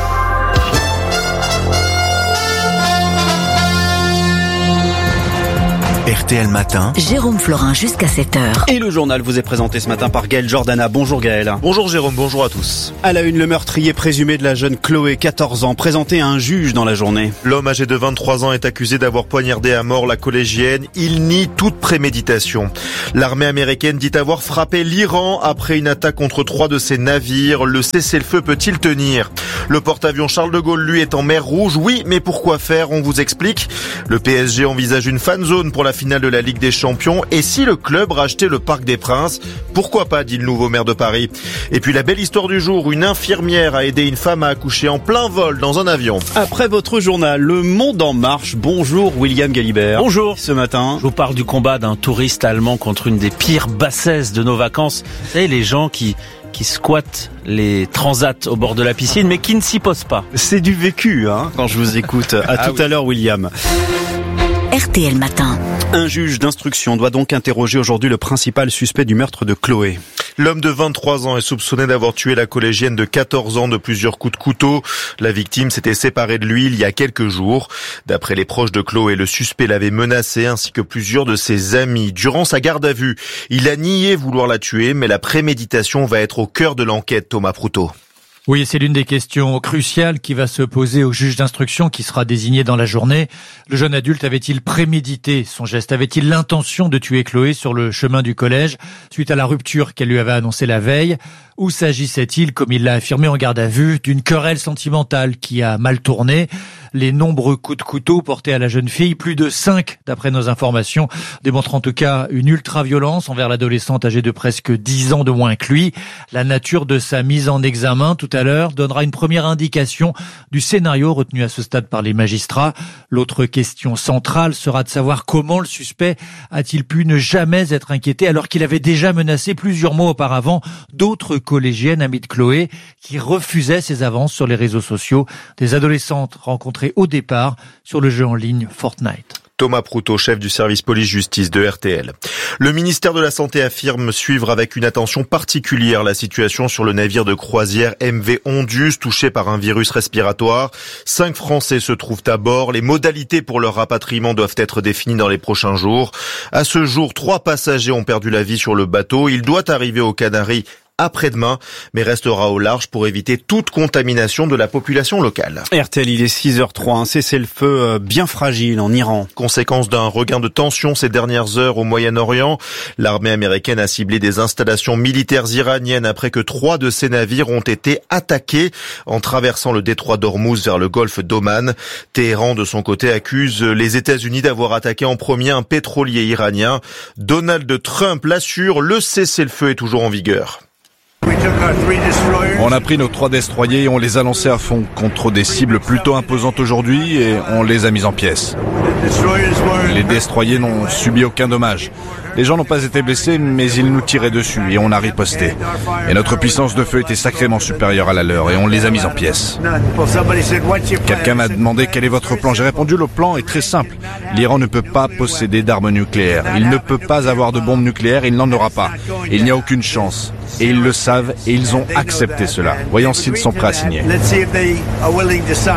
R T L Matin. Jérôme Florin jusqu'à sept heures. Et le journal vous est présenté ce matin par Gaël Jordana. Bonjour Gaël. Bonjour Jérôme, bonjour à tous. À la une, le meurtrier présumé de la jeune Chloé, quatorze ans, présenté à un juge dans la journée. L'homme âgé de vingt-trois ans est accusé d'avoir poignardé à mort la collégienne. Il nie toute préméditation. L'armée américaine dit avoir frappé l'Iran après une attaque contre trois de ses navires. Le cessez-le-feu peut-il tenir ? Le porte-avions Charles de Gaulle, lui, est en mer Rouge. Oui, mais pourquoi faire ? On vous explique. Le P S G envisage une fan zone pour la finale de la Ligue des Champions. Et si le club rachetait le Parc des Princes ? Pourquoi pas, dit le nouveau maire de Paris. Et puis la belle histoire du jour, une infirmière a aidé une femme à accoucher en plein vol dans un avion. Après votre journal, Le Monde en marche. Bonjour William Galibert. Bonjour. Ce matin, je vous parle du combat d'un touriste allemand contre une des pires bassesses de nos vacances. Vous savez, les gens qui... qui squattent les transats au bord de la piscine, mais qui ne s'y posent pas. C'est du vécu, hein, quand je vous écoute. À ah tout oui. à l'heure, William. R T L Matin. Un juge d'instruction doit donc interroger aujourd'hui le principal suspect du meurtre de Chloé. L'homme de vingt-trois ans est soupçonné d'avoir tué la collégienne de quatorze ans de plusieurs coups de couteau. La victime s'était séparée de lui il y a quelques jours. D'après les proches de Chloé, le suspect l'avait menacé ainsi que plusieurs de ses amis. Durant sa garde à vue, il a nié vouloir la tuer, mais la préméditation va être au cœur de l'enquête, Thomas Proutot. Oui, c'est l'une des questions cruciales qui va se poser au juge d'instruction qui sera désigné dans la journée. Le jeune adulte avait-il prémédité son geste ? Avait-il l'intention de tuer Chloé sur le chemin du collège suite à la rupture qu'elle lui avait annoncée la veille ? Ou s'agissait-il, comme il l'a affirmé en garde à vue, d'une querelle sentimentale qui a mal tourné ? Les nombreux coups de couteau portés à la jeune fille, plus de cinq d'après nos informations, démontrent en tout cas une ultra-violence envers l'adolescente âgée de presque dix ans de moins que lui. La nature de sa mise en examen tout à l'heure donnera une première indication du scénario retenu à ce stade par les magistrats. L'autre question centrale sera de savoir comment le suspect a-t-il pu ne jamais être inquiété alors qu'il avait déjà menacé plusieurs mois auparavant d'autres collégiennes amies de Chloé qui refusaient ses avances sur les réseaux sociaux, des adolescentes rencontrées au départ sur le jeu en ligne Fortnite. Thomas Proutot, chef du service police-justice de R T L. Le ministère de la Santé affirme suivre avec une attention particulière la situation sur le navire de croisière M V Ondus, touché par un virus respiratoire. Cinq Français se trouvent à bord. Les modalités pour leur rapatriement doivent être définies dans les prochains jours. À ce jour, trois passagers ont perdu la vie sur le bateau. Il doit arriver aux Canaries après-demain, mais restera au large pour éviter toute contamination de la population locale. R T L, il est six heures zéro trois, un cessez-le-feu bien fragile en Iran. Conséquence d'un regain de tension ces dernières heures au Moyen-Orient. L'armée américaine a ciblé des installations militaires iraniennes après que trois de ses navires ont été attaqués en traversant le détroit d'Ormuz vers le golfe d'Oman. Téhéran, de son côté, accuse les États-Unis d'avoir attaqué en premier un pétrolier iranien. Donald Trump l'assure, le cessez-le-feu est toujours en vigueur. On a pris nos trois destroyers et on les a lancés à fond contre des cibles plutôt imposantes aujourd'hui et on les a mis en pièces. Les destroyers n'ont subi aucun dommage. Les gens n'ont pas été blessés, mais ils nous tiraient dessus et on a riposté. Et notre puissance de feu était sacrément supérieure à la leur et on les a mis en pièces. Quelqu'un m'a demandé quel est votre plan. J'ai répondu, le plan est très simple. L'Iran ne peut pas posséder d'armes nucléaires. Il ne peut pas avoir de bombes nucléaires, il n'en aura pas. Il n'y a aucune chance. Et ils le savent et ils ont accepté cela. Voyons s'ils sont prêts à signer.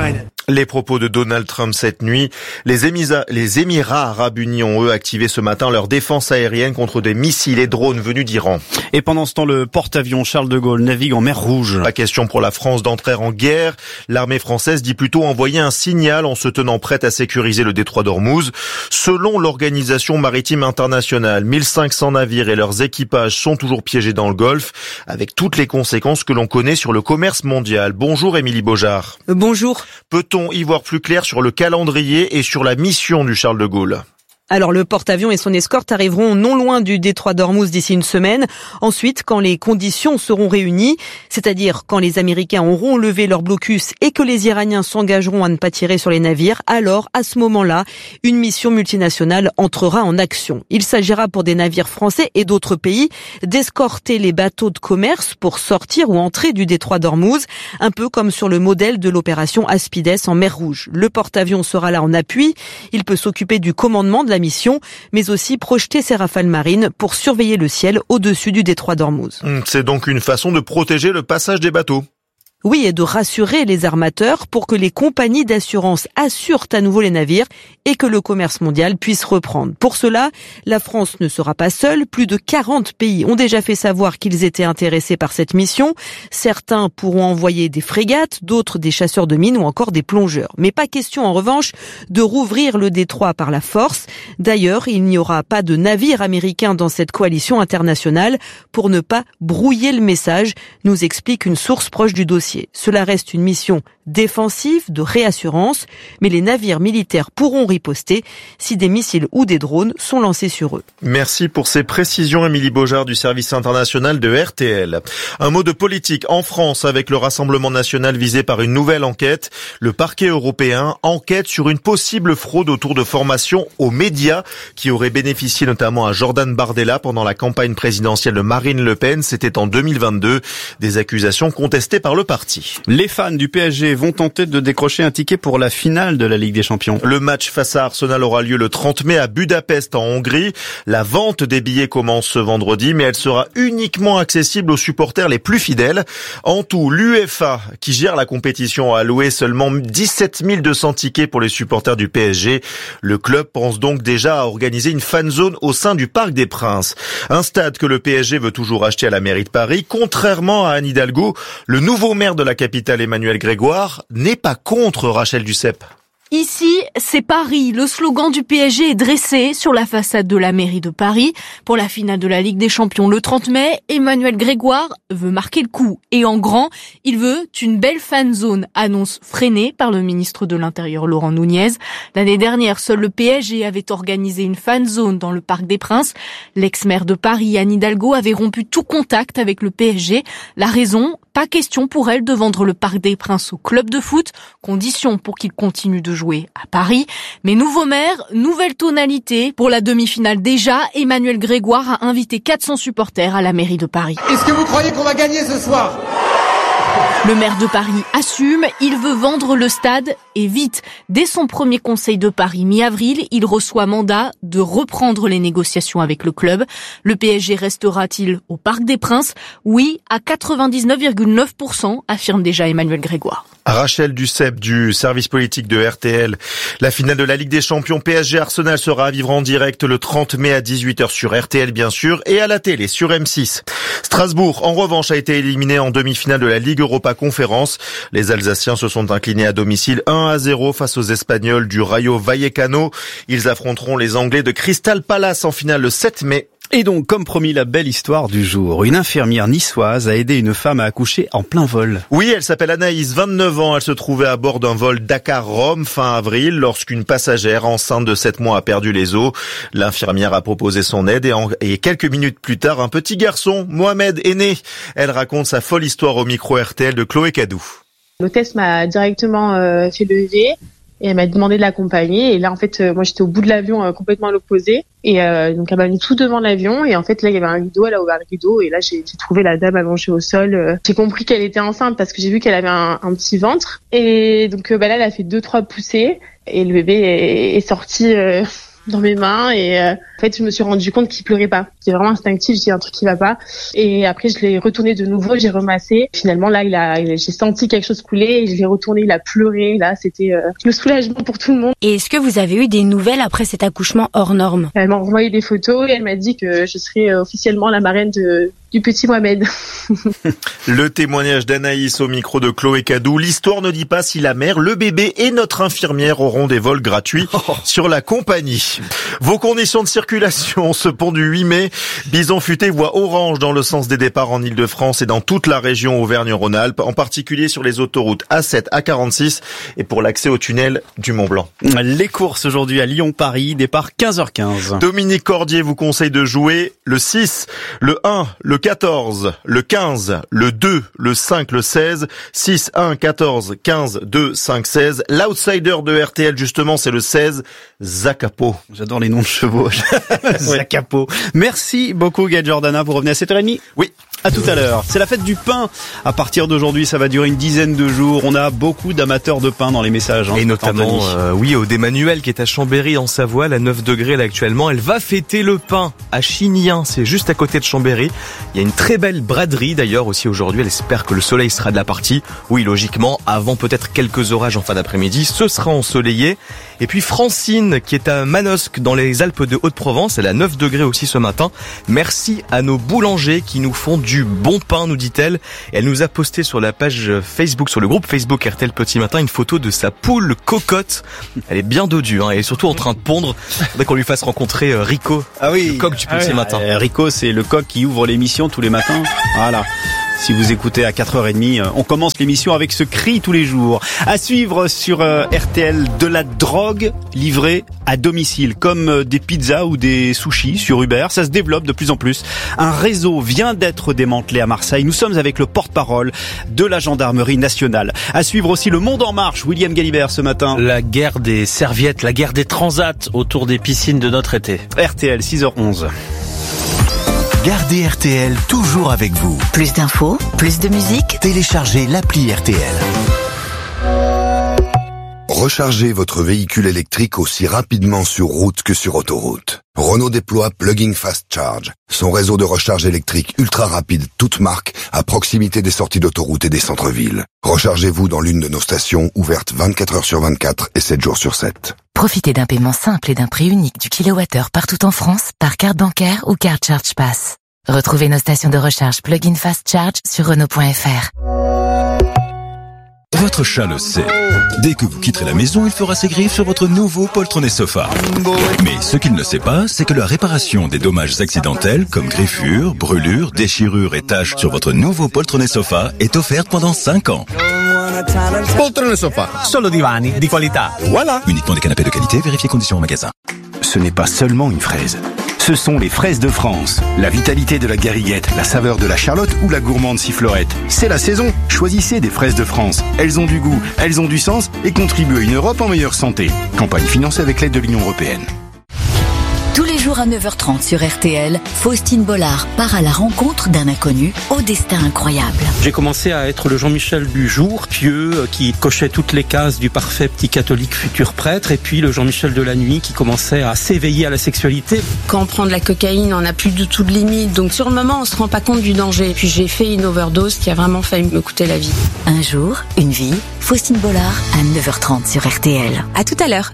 Les propos de Donald Trump cette nuit. Les Émirats, les Émirats arabes unis ont eux activé ce matin leur défense aérienne contre des missiles et drones venus d'Iran. Et pendant ce temps, le porte-avions Charles de Gaulle navigue en mer Rouge. Pas question pour la France d'entrer en guerre. L'armée française dit plutôt envoyer un signal en se tenant prête à sécuriser le détroit d'Ormuz. Selon l'Organisation maritime internationale, mille cinq cents navires et leurs équipages sont toujours piégés dans le Golfe, avec toutes les conséquences que l'on connaît sur le commerce mondial. Bonjour Émilie Beaujard. Euh, bonjour. Peut-on y voir plus clair sur le calendrier et sur la mission du Charles de Gaulle? Alors le porte-avions et son escorte arriveront non loin du détroit d'Ormuz d'ici une semaine. Ensuite, quand les conditions seront réunies, c'est-à-dire quand les Américains auront levé leur blocus et que les Iraniens s'engageront à ne pas tirer sur les navires, alors à ce moment-là, une mission multinationale entrera en action. Il s'agira pour des navires français et d'autres pays d'escorter les bateaux de commerce pour sortir ou entrer du détroit d'Ormuz, un peu comme sur le modèle de l'opération Aspides en mer Rouge. Le porte-avions sera là en appui. Il peut s'occuper du commandement de la mission, mais aussi projeter ses rafales marines pour surveiller le ciel au-dessus du détroit d'Ormuz. C'est donc une façon de protéger le passage des bateaux. Oui, et de rassurer les armateurs pour que les compagnies d'assurance assurent à nouveau les navires et que le commerce mondial puisse reprendre. Pour cela, la France ne sera pas seule. Plus de quarante pays ont déjà fait savoir qu'ils étaient intéressés par cette mission. Certains pourront envoyer des frégates, d'autres des chasseurs de mines ou encore des plongeurs. Mais pas question, en revanche, de rouvrir le détroit par la force. D'ailleurs, il n'y aura pas de navires américains dans cette coalition internationale pour ne pas brouiller le message, nous explique une source proche du dossier. Cela reste une mission défensive, de réassurance, mais les navires militaires pourront riposter si des missiles ou des drones sont lancés sur eux. Merci pour ces précisions, Émilie Beaujard du service international de R T L. Un mot de politique en France avec le Rassemblement national visé par une nouvelle enquête. Le parquet européen enquête sur une possible fraude autour de formations aux médias qui aurait bénéficié notamment à Jordan Bardella pendant la campagne présidentielle de Marine Le Pen. C'était en deux mille vingt-deux. Des accusations contestées par le parti. Les fans du P S G vont tenter de décrocher un ticket pour la finale de la Ligue des Champions. Le match face à Arsenal aura lieu le trente mai à Budapest en Hongrie. La vente des billets commence ce vendredi, mais elle sera uniquement accessible aux supporters les plus fidèles. En tout, l'UEFA, qui gère la compétition, a alloué seulement dix-sept mille deux cents tickets pour les supporters du P S G. Le club pense donc déjà à organiser une fan zone au sein du Parc des Princes. Un stade que le P S G veut toujours acheter à la mairie de Paris. Contrairement à Anne Hidalgo, le nouveau maire de la capitale, Emmanuel Grégoire, n'est pas contre Rachel Duceppe. Ici, c'est Paris. Le slogan du P S G est dressé sur la façade de la mairie de Paris. Pour la finale de la Ligue des Champions le trente mai, Emmanuel Grégoire veut marquer le coup. Et en grand, il veut une belle fan zone, annonce freinée par le ministre de l'Intérieur Laurent Nunez. L'année dernière, seul le P S G avait organisé une fan zone dans le Parc des Princes. L'ex-maire de Paris, Anne Hidalgo, avait rompu tout contact avec le P S G. La raison, pas question pour elle de vendre le Parc des Princes au club de foot, condition pour qu'il continue de jouer à Paris. Mais nouveau maire, nouvelle tonalité. Pour la demi-finale déjà, Emmanuel Grégoire a invité quatre cents supporters à la mairie de Paris. Est-ce que vous croyez qu'on va gagner ce soir ? Le maire de Paris assume, il veut vendre le stade et vite. Dès son premier conseil de Paris mi-avril, il reçoit mandat de reprendre les négociations avec le club. Le P S G restera-t-il au Parc des Princes ? Oui, à quatre-vingt-dix-neuf virgule neuf pour cent, affirme déjà Emmanuel Grégoire. Rachel Duceppe du service politique de R T L. La finale de la Ligue des Champions P S G Arsenal sera à vivre en direct le trente mai à dix-huit heures sur R T L bien sûr et à la télé sur M six. Strasbourg, en revanche, a été éliminé en demi-finale de la Ligue Europa Conférence. Les Alsaciens se sont inclinés à domicile un à zéro face aux Espagnols du Rayo Vallecano. Ils affronteront les Anglais de Crystal Palace en finale le sept mai. Et donc, comme promis, la belle histoire du jour. Une infirmière niçoise a aidé une femme à accoucher en plein vol. Oui, elle s'appelle Anaïs, vingt-neuf ans. Elle se trouvait à bord d'un vol Dakar-Rome fin avril lorsqu'une passagère enceinte de sept mois a perdu les os. L'infirmière a proposé son aide et, en, et quelques minutes plus tard, un petit garçon, Mohamed, est né. Elle raconte sa folle histoire au micro R T L de Chloé Cadou. L'hôtesse m'a directement euh, fait lever. Et elle m'a demandé de l'accompagner. Et là, en fait, euh, moi, j'étais au bout de l'avion, euh, complètement à l'opposé. Et euh, donc, elle m'a mis tout devant l'avion. Et en fait, là, il y avait un rideau. Elle a ouvert le rideau. Et là, j'ai, j'ai trouvé la dame allongée au sol. Euh, j'ai compris qu'elle était enceinte parce que j'ai vu qu'elle avait un, un petit ventre. Et donc, euh, bah, là, elle a fait deux, trois poussées. Et le bébé est, est sorti euh, dans mes mains et euh, en fait je me suis rendu compte qu'il pleurait pas. C'est vraiment instinctif, j'ai un truc qui va pas. Et après je l'ai retourné de nouveau, j'ai remassé. Finalement là il a, j'ai senti quelque chose couler et je l'ai retourné, il a pleuré. Là c'était euh, le soulagement pour tout le monde. Et est-ce que vous avez eu des nouvelles après cet accouchement hors norme? Elle m'a envoyé des photos et elle m'a dit que je serais euh, officiellement la marraine de du petit Mohamed. Le témoignage d'Anaïs au micro de Chloé Cadou. L'histoire ne dit pas si la mère, le bébé et notre infirmière auront des vols gratuits oh. sur la compagnie. Vos conditions de circulation, ce pont du huit mai, Bison Futé voit orange dans le sens des départs en Ile-de-France et dans toute la région Auvergne-Rhône-Alpes, en particulier sur les autoroutes A sept, A quarante-six et pour l'accès au tunnel du Mont-Blanc. Les courses aujourd'hui à Lyon-Paris, départ quinze heures quinze. Dominique Cordier vous conseille de jouer le six, le un, le quatorze, le quinze, le deux, le cinq, le seize, six, un, quatorze, quinze, deux, cinq, seize. L'outsider de R T L, justement, c'est le seize, Zacapo. J'adore les noms de chevaux. Zacapo. Merci beaucoup, Gaël Jordana. Vous revenez à sept heures trente? Oui. À tout à l'heure. C'est la fête du pain. À partir d'aujourd'hui, ça va durer une dizaine de jours. On a beaucoup d'amateurs de pain dans les messages. Hein, et notamment, euh, oui, au Emmanuel qui est à Chambéry en Savoie, à neuf degrés là actuellement. Elle va fêter le pain à Chignien, c'est juste à côté de Chambéry. Il y a une très belle braderie d'ailleurs aussi aujourd'hui. Elle espère que le soleil sera de la partie. Oui, logiquement, avant peut-être quelques orages en fin d'après-midi, ce sera ensoleillé. Et puis Francine qui est à Manosque dans les Alpes de Haute-Provence, elle a neuf degrés aussi ce matin. Merci à nos boulangers qui nous font du bon pain, nous dit-elle. Et elle nous a posté sur la page Facebook, sur le groupe Facebook R T L Petit Matin, une photo de sa poule cocotte. Elle est bien dodue, hein, elle est surtout en train de pondre. Il faudrait qu'on lui fasse rencontrer euh, Rico, ah oui. le coq du Petit ah oui. Matin. Euh, Rico, c'est le coq qui ouvre l'émission tous les matins. Voilà. Si vous écoutez à quatre heures trente, on commence l'émission avec ce cri tous les jours. À suivre sur R T L, de la drogue livrée à domicile, comme des pizzas ou des sushis sur Uber. Ça se développe de plus en plus. Un réseau vient d'être démantelé à Marseille. Nous sommes avec le porte-parole de la gendarmerie nationale. À suivre aussi le Monde en marche. William Galibert ce matin. La guerre des serviettes, la guerre des transats autour des piscines de notre été. R T L, six heures onze. Gardez R T L toujours avec vous. Plus d'infos, plus de musique. Téléchargez l'appli R T L. Rechargez votre véhicule électrique aussi rapidement sur route que sur autoroute. Renault déploie Plug-in Fast Charge, son réseau de recharge électrique ultra rapide, toute marque, à proximité des sorties d'autoroute et des centres-villes. Rechargez-vous dans l'une de nos stations ouvertes vingt-quatre heures sur vingt-quatre et sept jours sur sept. Profitez d'un paiement simple et d'un prix unique du kilowattheure partout en France par carte bancaire ou carte Charge Pass. Retrouvez nos stations de recharge Plug-in Fast Charge sur Renault point F R. Votre chat le sait. Dès que vous quitterez la maison, il fera ses griffes sur votre nouveau poltronné sofa. Mais ce qu'il ne sait pas, c'est que la réparation des dommages accidentels, comme griffures, brûlures, déchirures et taches sur votre nouveau poltronné sofa, est offerte pendant cinq ans. Poltrone sofa, solo divani di qualità. Voilà. Uniquement des canapés de qualité, vérifiez conditions en magasin. Ce n'est pas seulement une fraise. Ce sont les fraises de France. La vitalité de la gariguette, la saveur de la charlotte ou la gourmande sifflorette. C'est la saison. Choisissez des fraises de France. Elles ont du goût, elles ont du sens et contribuent à une Europe en meilleure santé. Campagne financée avec l'aide de l'Union européenne. Tous les jours à neuf heures trente sur R T L, Faustine Bollard part à la rencontre d'un inconnu au destin incroyable. J'ai commencé à être le Jean-Michel du jour, pieux, qui cochait toutes les cases du parfait petit catholique futur prêtre, et puis le Jean-Michel de la nuit qui commençait à s'éveiller à la sexualité. Quand on prend de la cocaïne, on n'a plus du tout de limite, donc sur le moment on se rend pas compte du danger. Puis j'ai fait une overdose qui a vraiment failli me coûter la vie. Un jour, une vie, Faustine Bollard à neuf heures trente sur R T L. À tout à l'heure.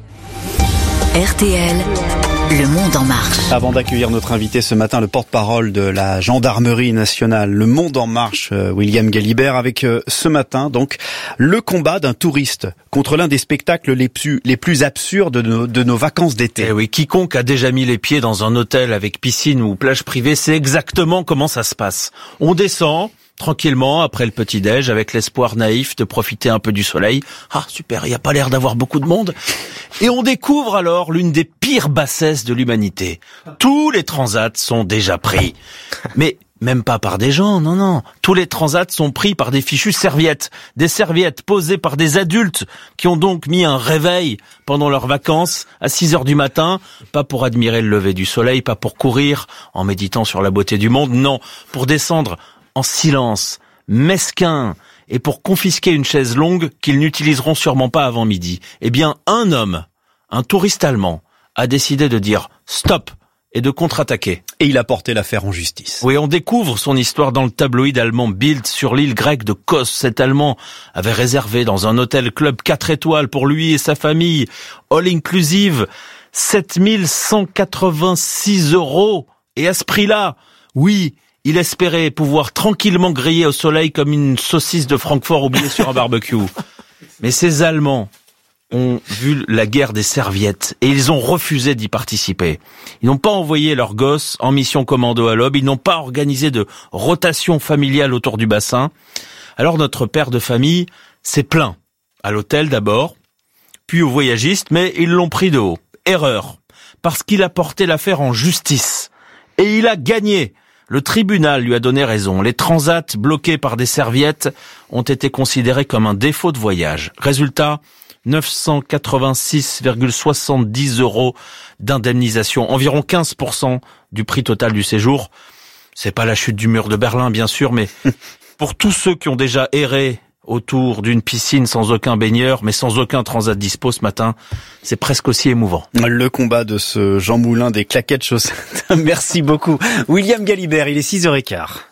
R T L. Le Monde en marche. Avant d'accueillir notre invité ce matin, le porte-parole de la gendarmerie nationale, le Monde en marche, William Galibert, avec ce matin donc le combat d'un touriste contre l'un des spectacles les plus les plus absurdes de nos, de nos vacances d'été. Eh oui, quiconque a déjà mis les pieds dans un hôtel avec piscine ou plage privée sait exactement comment ça se passe. On descend tranquillement après le petit-déj avec l'espoir naïf de profiter un peu du soleil. Ah super, il n'y a pas l'air d'avoir beaucoup de monde. Et on découvre alors l'une des pires bassesses de l'humanité. Tous les transats sont déjà pris. Mais même pas par des gens, non, non. Tous les transats sont pris par des fichues serviettes. Des serviettes posées par des adultes qui ont donc mis un réveil pendant leurs vacances à six heures du matin. Pas pour admirer le lever du soleil, pas pour courir en méditant sur la beauté du monde, non. Pour descendre en silence, mesquin, et pour confisquer une chaise longue qu'ils n'utiliseront sûrement pas avant midi. Eh bien, un homme, un touriste allemand, a décidé de dire stop et de contre-attaquer. Et il a porté l'affaire en justice. Oui, on découvre son histoire dans le tabloïd allemand Bild sur l'île grecque de Kos. Cet Allemand avait réservé dans un hôtel club quatre étoiles pour lui et sa famille, all inclusive, sept mille cent quatre-vingt-six euros. Et à ce prix-là, oui, il espérait pouvoir tranquillement griller au soleil comme une saucisse de Francfort oubliée sur un barbecue. Mais ces Allemands ont vu la guerre des serviettes et ils ont refusé d'y participer. Ils n'ont pas envoyé leurs gosses en mission commando à l'aube, ils n'ont pas organisé de rotation familiale autour du bassin. Alors notre père de famille s'est plaint à l'hôtel d'abord, puis aux voyagistes, mais ils l'ont pris de haut. Erreur, parce qu'il a porté l'affaire en justice et il a gagné. Le tribunal lui a donné raison. Les transats bloqués par des serviettes ont été considérés comme un défaut de voyage. Résultat, neuf cent quatre-vingt-six virgule soixante-dix euros d'indemnisation, environ quinze pour cent du prix total du séjour. C'est pas la chute du mur de Berlin, bien sûr, mais pour tous ceux qui ont déjà erré autour d'une piscine sans aucun baigneur, mais sans aucun transat dispo ce matin, c'est presque aussi émouvant. Le combat de ce Jean Moulin des claquettes chaussettes. Merci beaucoup. William Galibert, il est six heures quinze.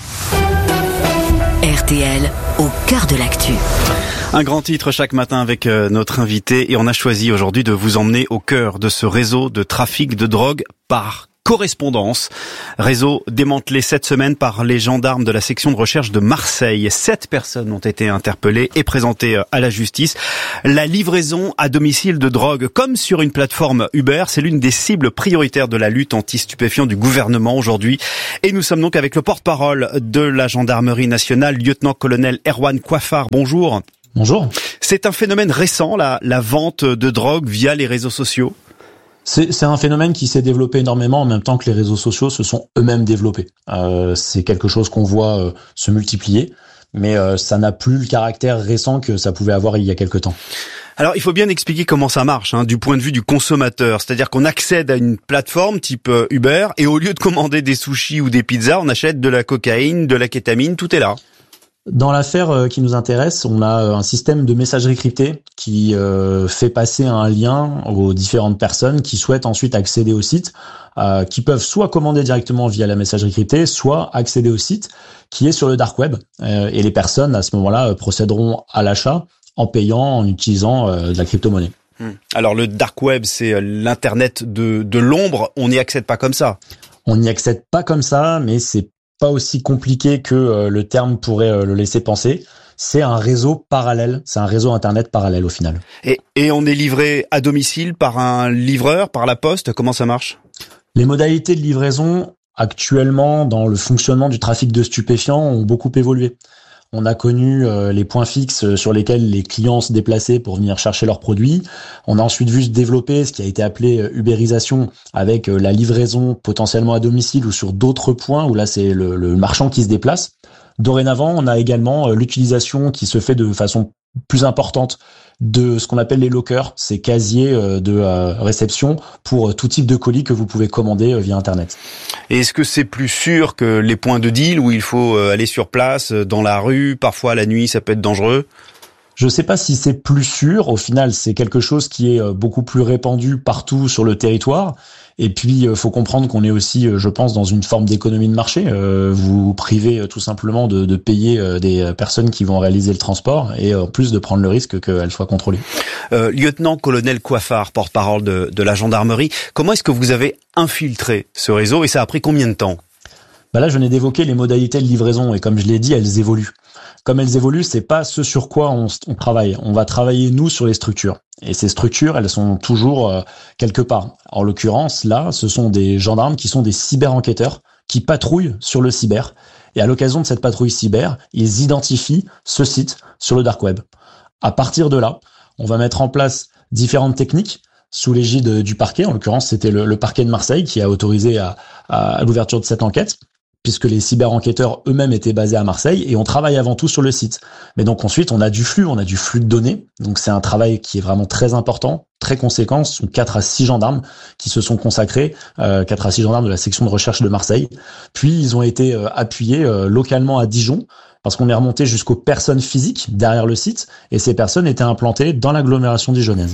R T L, au cœur de l'actu. Un grand titre chaque matin avec notre invité et on a choisi aujourd'hui de vous emmener au cœur de ce réseau de trafic de drogue par correspondance. Réseau démantelé cette semaine par les gendarmes de la section de recherche de Marseille. Sept personnes ont été interpellées et présentées à la justice. La livraison à domicile de drogue, comme sur une plateforme Uber, c'est l'une des cibles prioritaires de la lutte anti-stupéfiants du gouvernement aujourd'hui. Et nous sommes donc avec le porte-parole de la gendarmerie nationale, lieutenant-colonel Erwan Coiffard. Bonjour. Bonjour. C'est un phénomène récent, la, la vente de drogue via les réseaux sociaux. C'est, c'est un phénomène qui s'est développé énormément en même temps que les réseaux sociaux se sont eux-mêmes développés. Euh, c'est quelque chose qu'on voit euh, se multiplier, mais euh, ça n'a plus le caractère récent que ça pouvait avoir il y a quelque temps. Alors, il faut bien expliquer comment ça marche, hein, du point de vue du consommateur. C'est-à-dire qu'on accède à une plateforme type Uber et au lieu de commander des sushis ou des pizzas, on achète de la cocaïne, de la kétamine, tout est là. Dans l'affaire qui nous intéresse, on a un système de messagerie cryptée qui euh, fait passer un lien aux différentes personnes qui souhaitent ensuite accéder au site, euh, qui peuvent soit commander directement via la messagerie cryptée, soit accéder au site qui est sur le dark web. Euh, et les personnes, à ce moment-là, procéderont à l'achat en payant, en utilisant euh, de la crypto-monnaie. Alors le dark web, c'est l'internet de, de l'ombre, on n'y accède pas comme ça. On n'y accède pas comme ça, mais c'est pas aussi compliqué que euh, le terme pourrait euh, le laisser penser. C'est un réseau parallèle, c'est un réseau internet parallèle au final. Et, et on est livré à domicile par un livreur, par la poste, comment ça marche ? Les modalités de livraison actuellement dans le fonctionnement du trafic de stupéfiants ont beaucoup évolué. On a connu euh, les points fixes sur lesquels les clients se déplaçaient pour venir chercher leurs produits. On a ensuite vu se développer ce qui a été appelé ubérisation avec euh, la livraison potentiellement à domicile ou sur d'autres points où là c'est le, le marchand qui se déplace. Dorénavant, on a également euh, l'utilisation qui se fait de façon plus importante de ce qu'on appelle les lockers, ces casiers de réception pour tout type de colis que vous pouvez commander via Internet. Et est-ce que c'est plus sûr que les points de deal où il faut aller sur place, dans la rue, parfois la nuit, ça peut être dangereux ? Je sais pas si c'est plus sûr. Au final, c'est quelque chose qui est beaucoup plus répandu partout sur le territoire. Et puis, il faut comprendre qu'on est aussi, je pense, dans une forme d'économie de marché. Euh, vous privez tout simplement de, de payer des personnes qui vont réaliser le transport et en plus de prendre le risque qu'elles soient contrôlées. Euh, lieutenant-colonel Coiffard, porte-parole de, de la gendarmerie, comment est-ce que vous avez infiltré ce réseau et ça a pris combien de temps ? Bah là, je venais d'évoquer les modalités de livraison et comme je l'ai dit, elles évoluent. Comme elles évoluent, c'est pas ce sur quoi on, on travaille. On va travailler, nous, sur les structures. Et ces structures, elles sont toujours euh, quelque part. En l'occurrence, là, ce sont des gendarmes qui sont des cyber-enquêteurs qui patrouillent sur le cyber. Et à l'occasion de cette patrouille cyber, ils identifient ce site sur le dark web. À partir de là, on va mettre en place différentes techniques sous l'égide du parquet. En l'occurrence, c'était le, le parquet de Marseille qui a autorisé à, à, à l'ouverture de cette enquête, puisque les cyber-enquêteurs eux-mêmes étaient basés à Marseille et on travaille avant tout sur le site. Mais donc ensuite, on a du flux, on a du flux de données. Donc c'est un travail qui est vraiment très important, très conséquent. Ce sont quatre à six gendarmes qui se sont consacrés, euh, quatre à six gendarmes de la section de recherche de Marseille. Puis ils ont été euh, appuyés euh, localement à Dijon, parce qu'on est remonté jusqu'aux personnes physiques derrière le site, et ces personnes étaient implantées dans l'agglomération dijonnaise.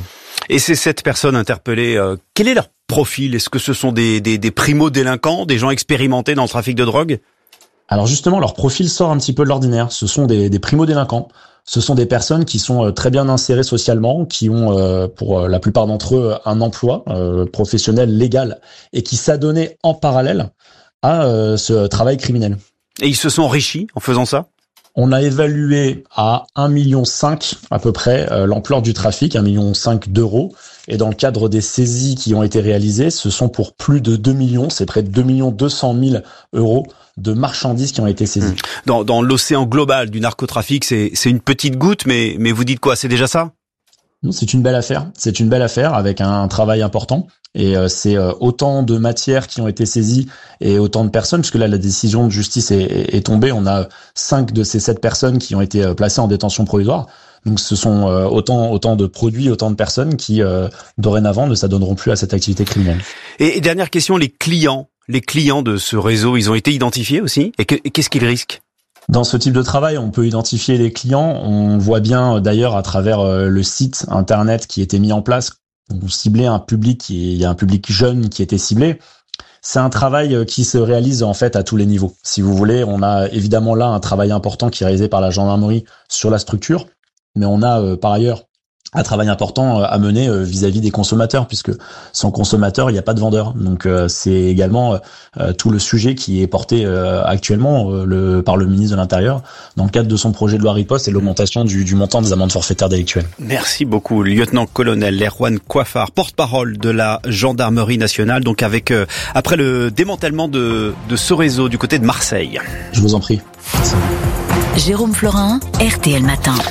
Et ces sept personnes interpellées, euh, quel est leur profil? Est-ce que ce sont des, des, des primo-délinquants, des gens expérimentés dans le trafic de drogue? Alors justement, leur profil sort un petit peu de l'ordinaire. Ce sont des, des primo-délinquants. Ce sont des personnes qui sont très bien insérées socialement, qui ont, euh, pour la plupart d'entre eux, un emploi euh, professionnel légal et qui s'adonnaient en parallèle à euh, ce travail criminel. Et ils se sont enrichis en faisant ça? On a évalué à un virgule cinq million à peu près euh, l'ampleur du trafic, un virgule cinq million d'euros. Et dans le cadre des saisies qui ont été réalisées, ce sont pour plus de deux millions, c'est près de deux millions deux cent mille euros de marchandises qui ont été saisies. Dans, dans l'océan global du narcotrafic, c'est, c'est une petite goutte, mais, mais vous dites quoi? C'est déjà ça? Non, c'est une belle affaire. C'est une belle affaire avec un, un travail important. Et euh, c'est euh, autant de matières qui ont été saisies et autant de personnes, puisque là, la décision de justice est, est, est tombée. On a cinq de ces sept personnes qui ont été euh, placées en détention provisoire. Donc ce sont euh, autant autant de produits, autant de personnes qui, euh, dorénavant, ne s'adonneront plus à cette activité criminelle. Et, et dernière question, les clients, les clients de ce réseau, ils ont été identifiés aussi? Et, que, et qu'est-ce qu'ils risquent? Dans ce type de travail, on peut identifier les clients. On voit bien d'ailleurs à travers le site internet qui était mis en place, on ciblait un public, il y a un public jeune qui était ciblé. C'est un travail qui se réalise en fait à tous les niveaux. Si vous voulez, on a évidemment là un travail important qui est réalisé par la gendarmerie sur la structure, mais on a euh, par ailleurs un travail important à mener vis-à-vis des consommateurs, puisque sans consommateur, il n'y a pas de vendeur. Donc euh, c'est également euh, tout le sujet qui est porté euh, actuellement euh, le, par le ministre de l'Intérieur dans le cadre de son projet de loi riposte, c'est l'augmentation du, du montant des amendes forfaitaires délictuelles. Merci beaucoup, lieutenant-colonel Erwan Coiffard, porte-parole de la gendarmerie nationale, donc avec euh, après le démantèlement de, de ce réseau du côté de Marseille. Je vous en prie. Merci. Jérôme Florin, R T L Matin.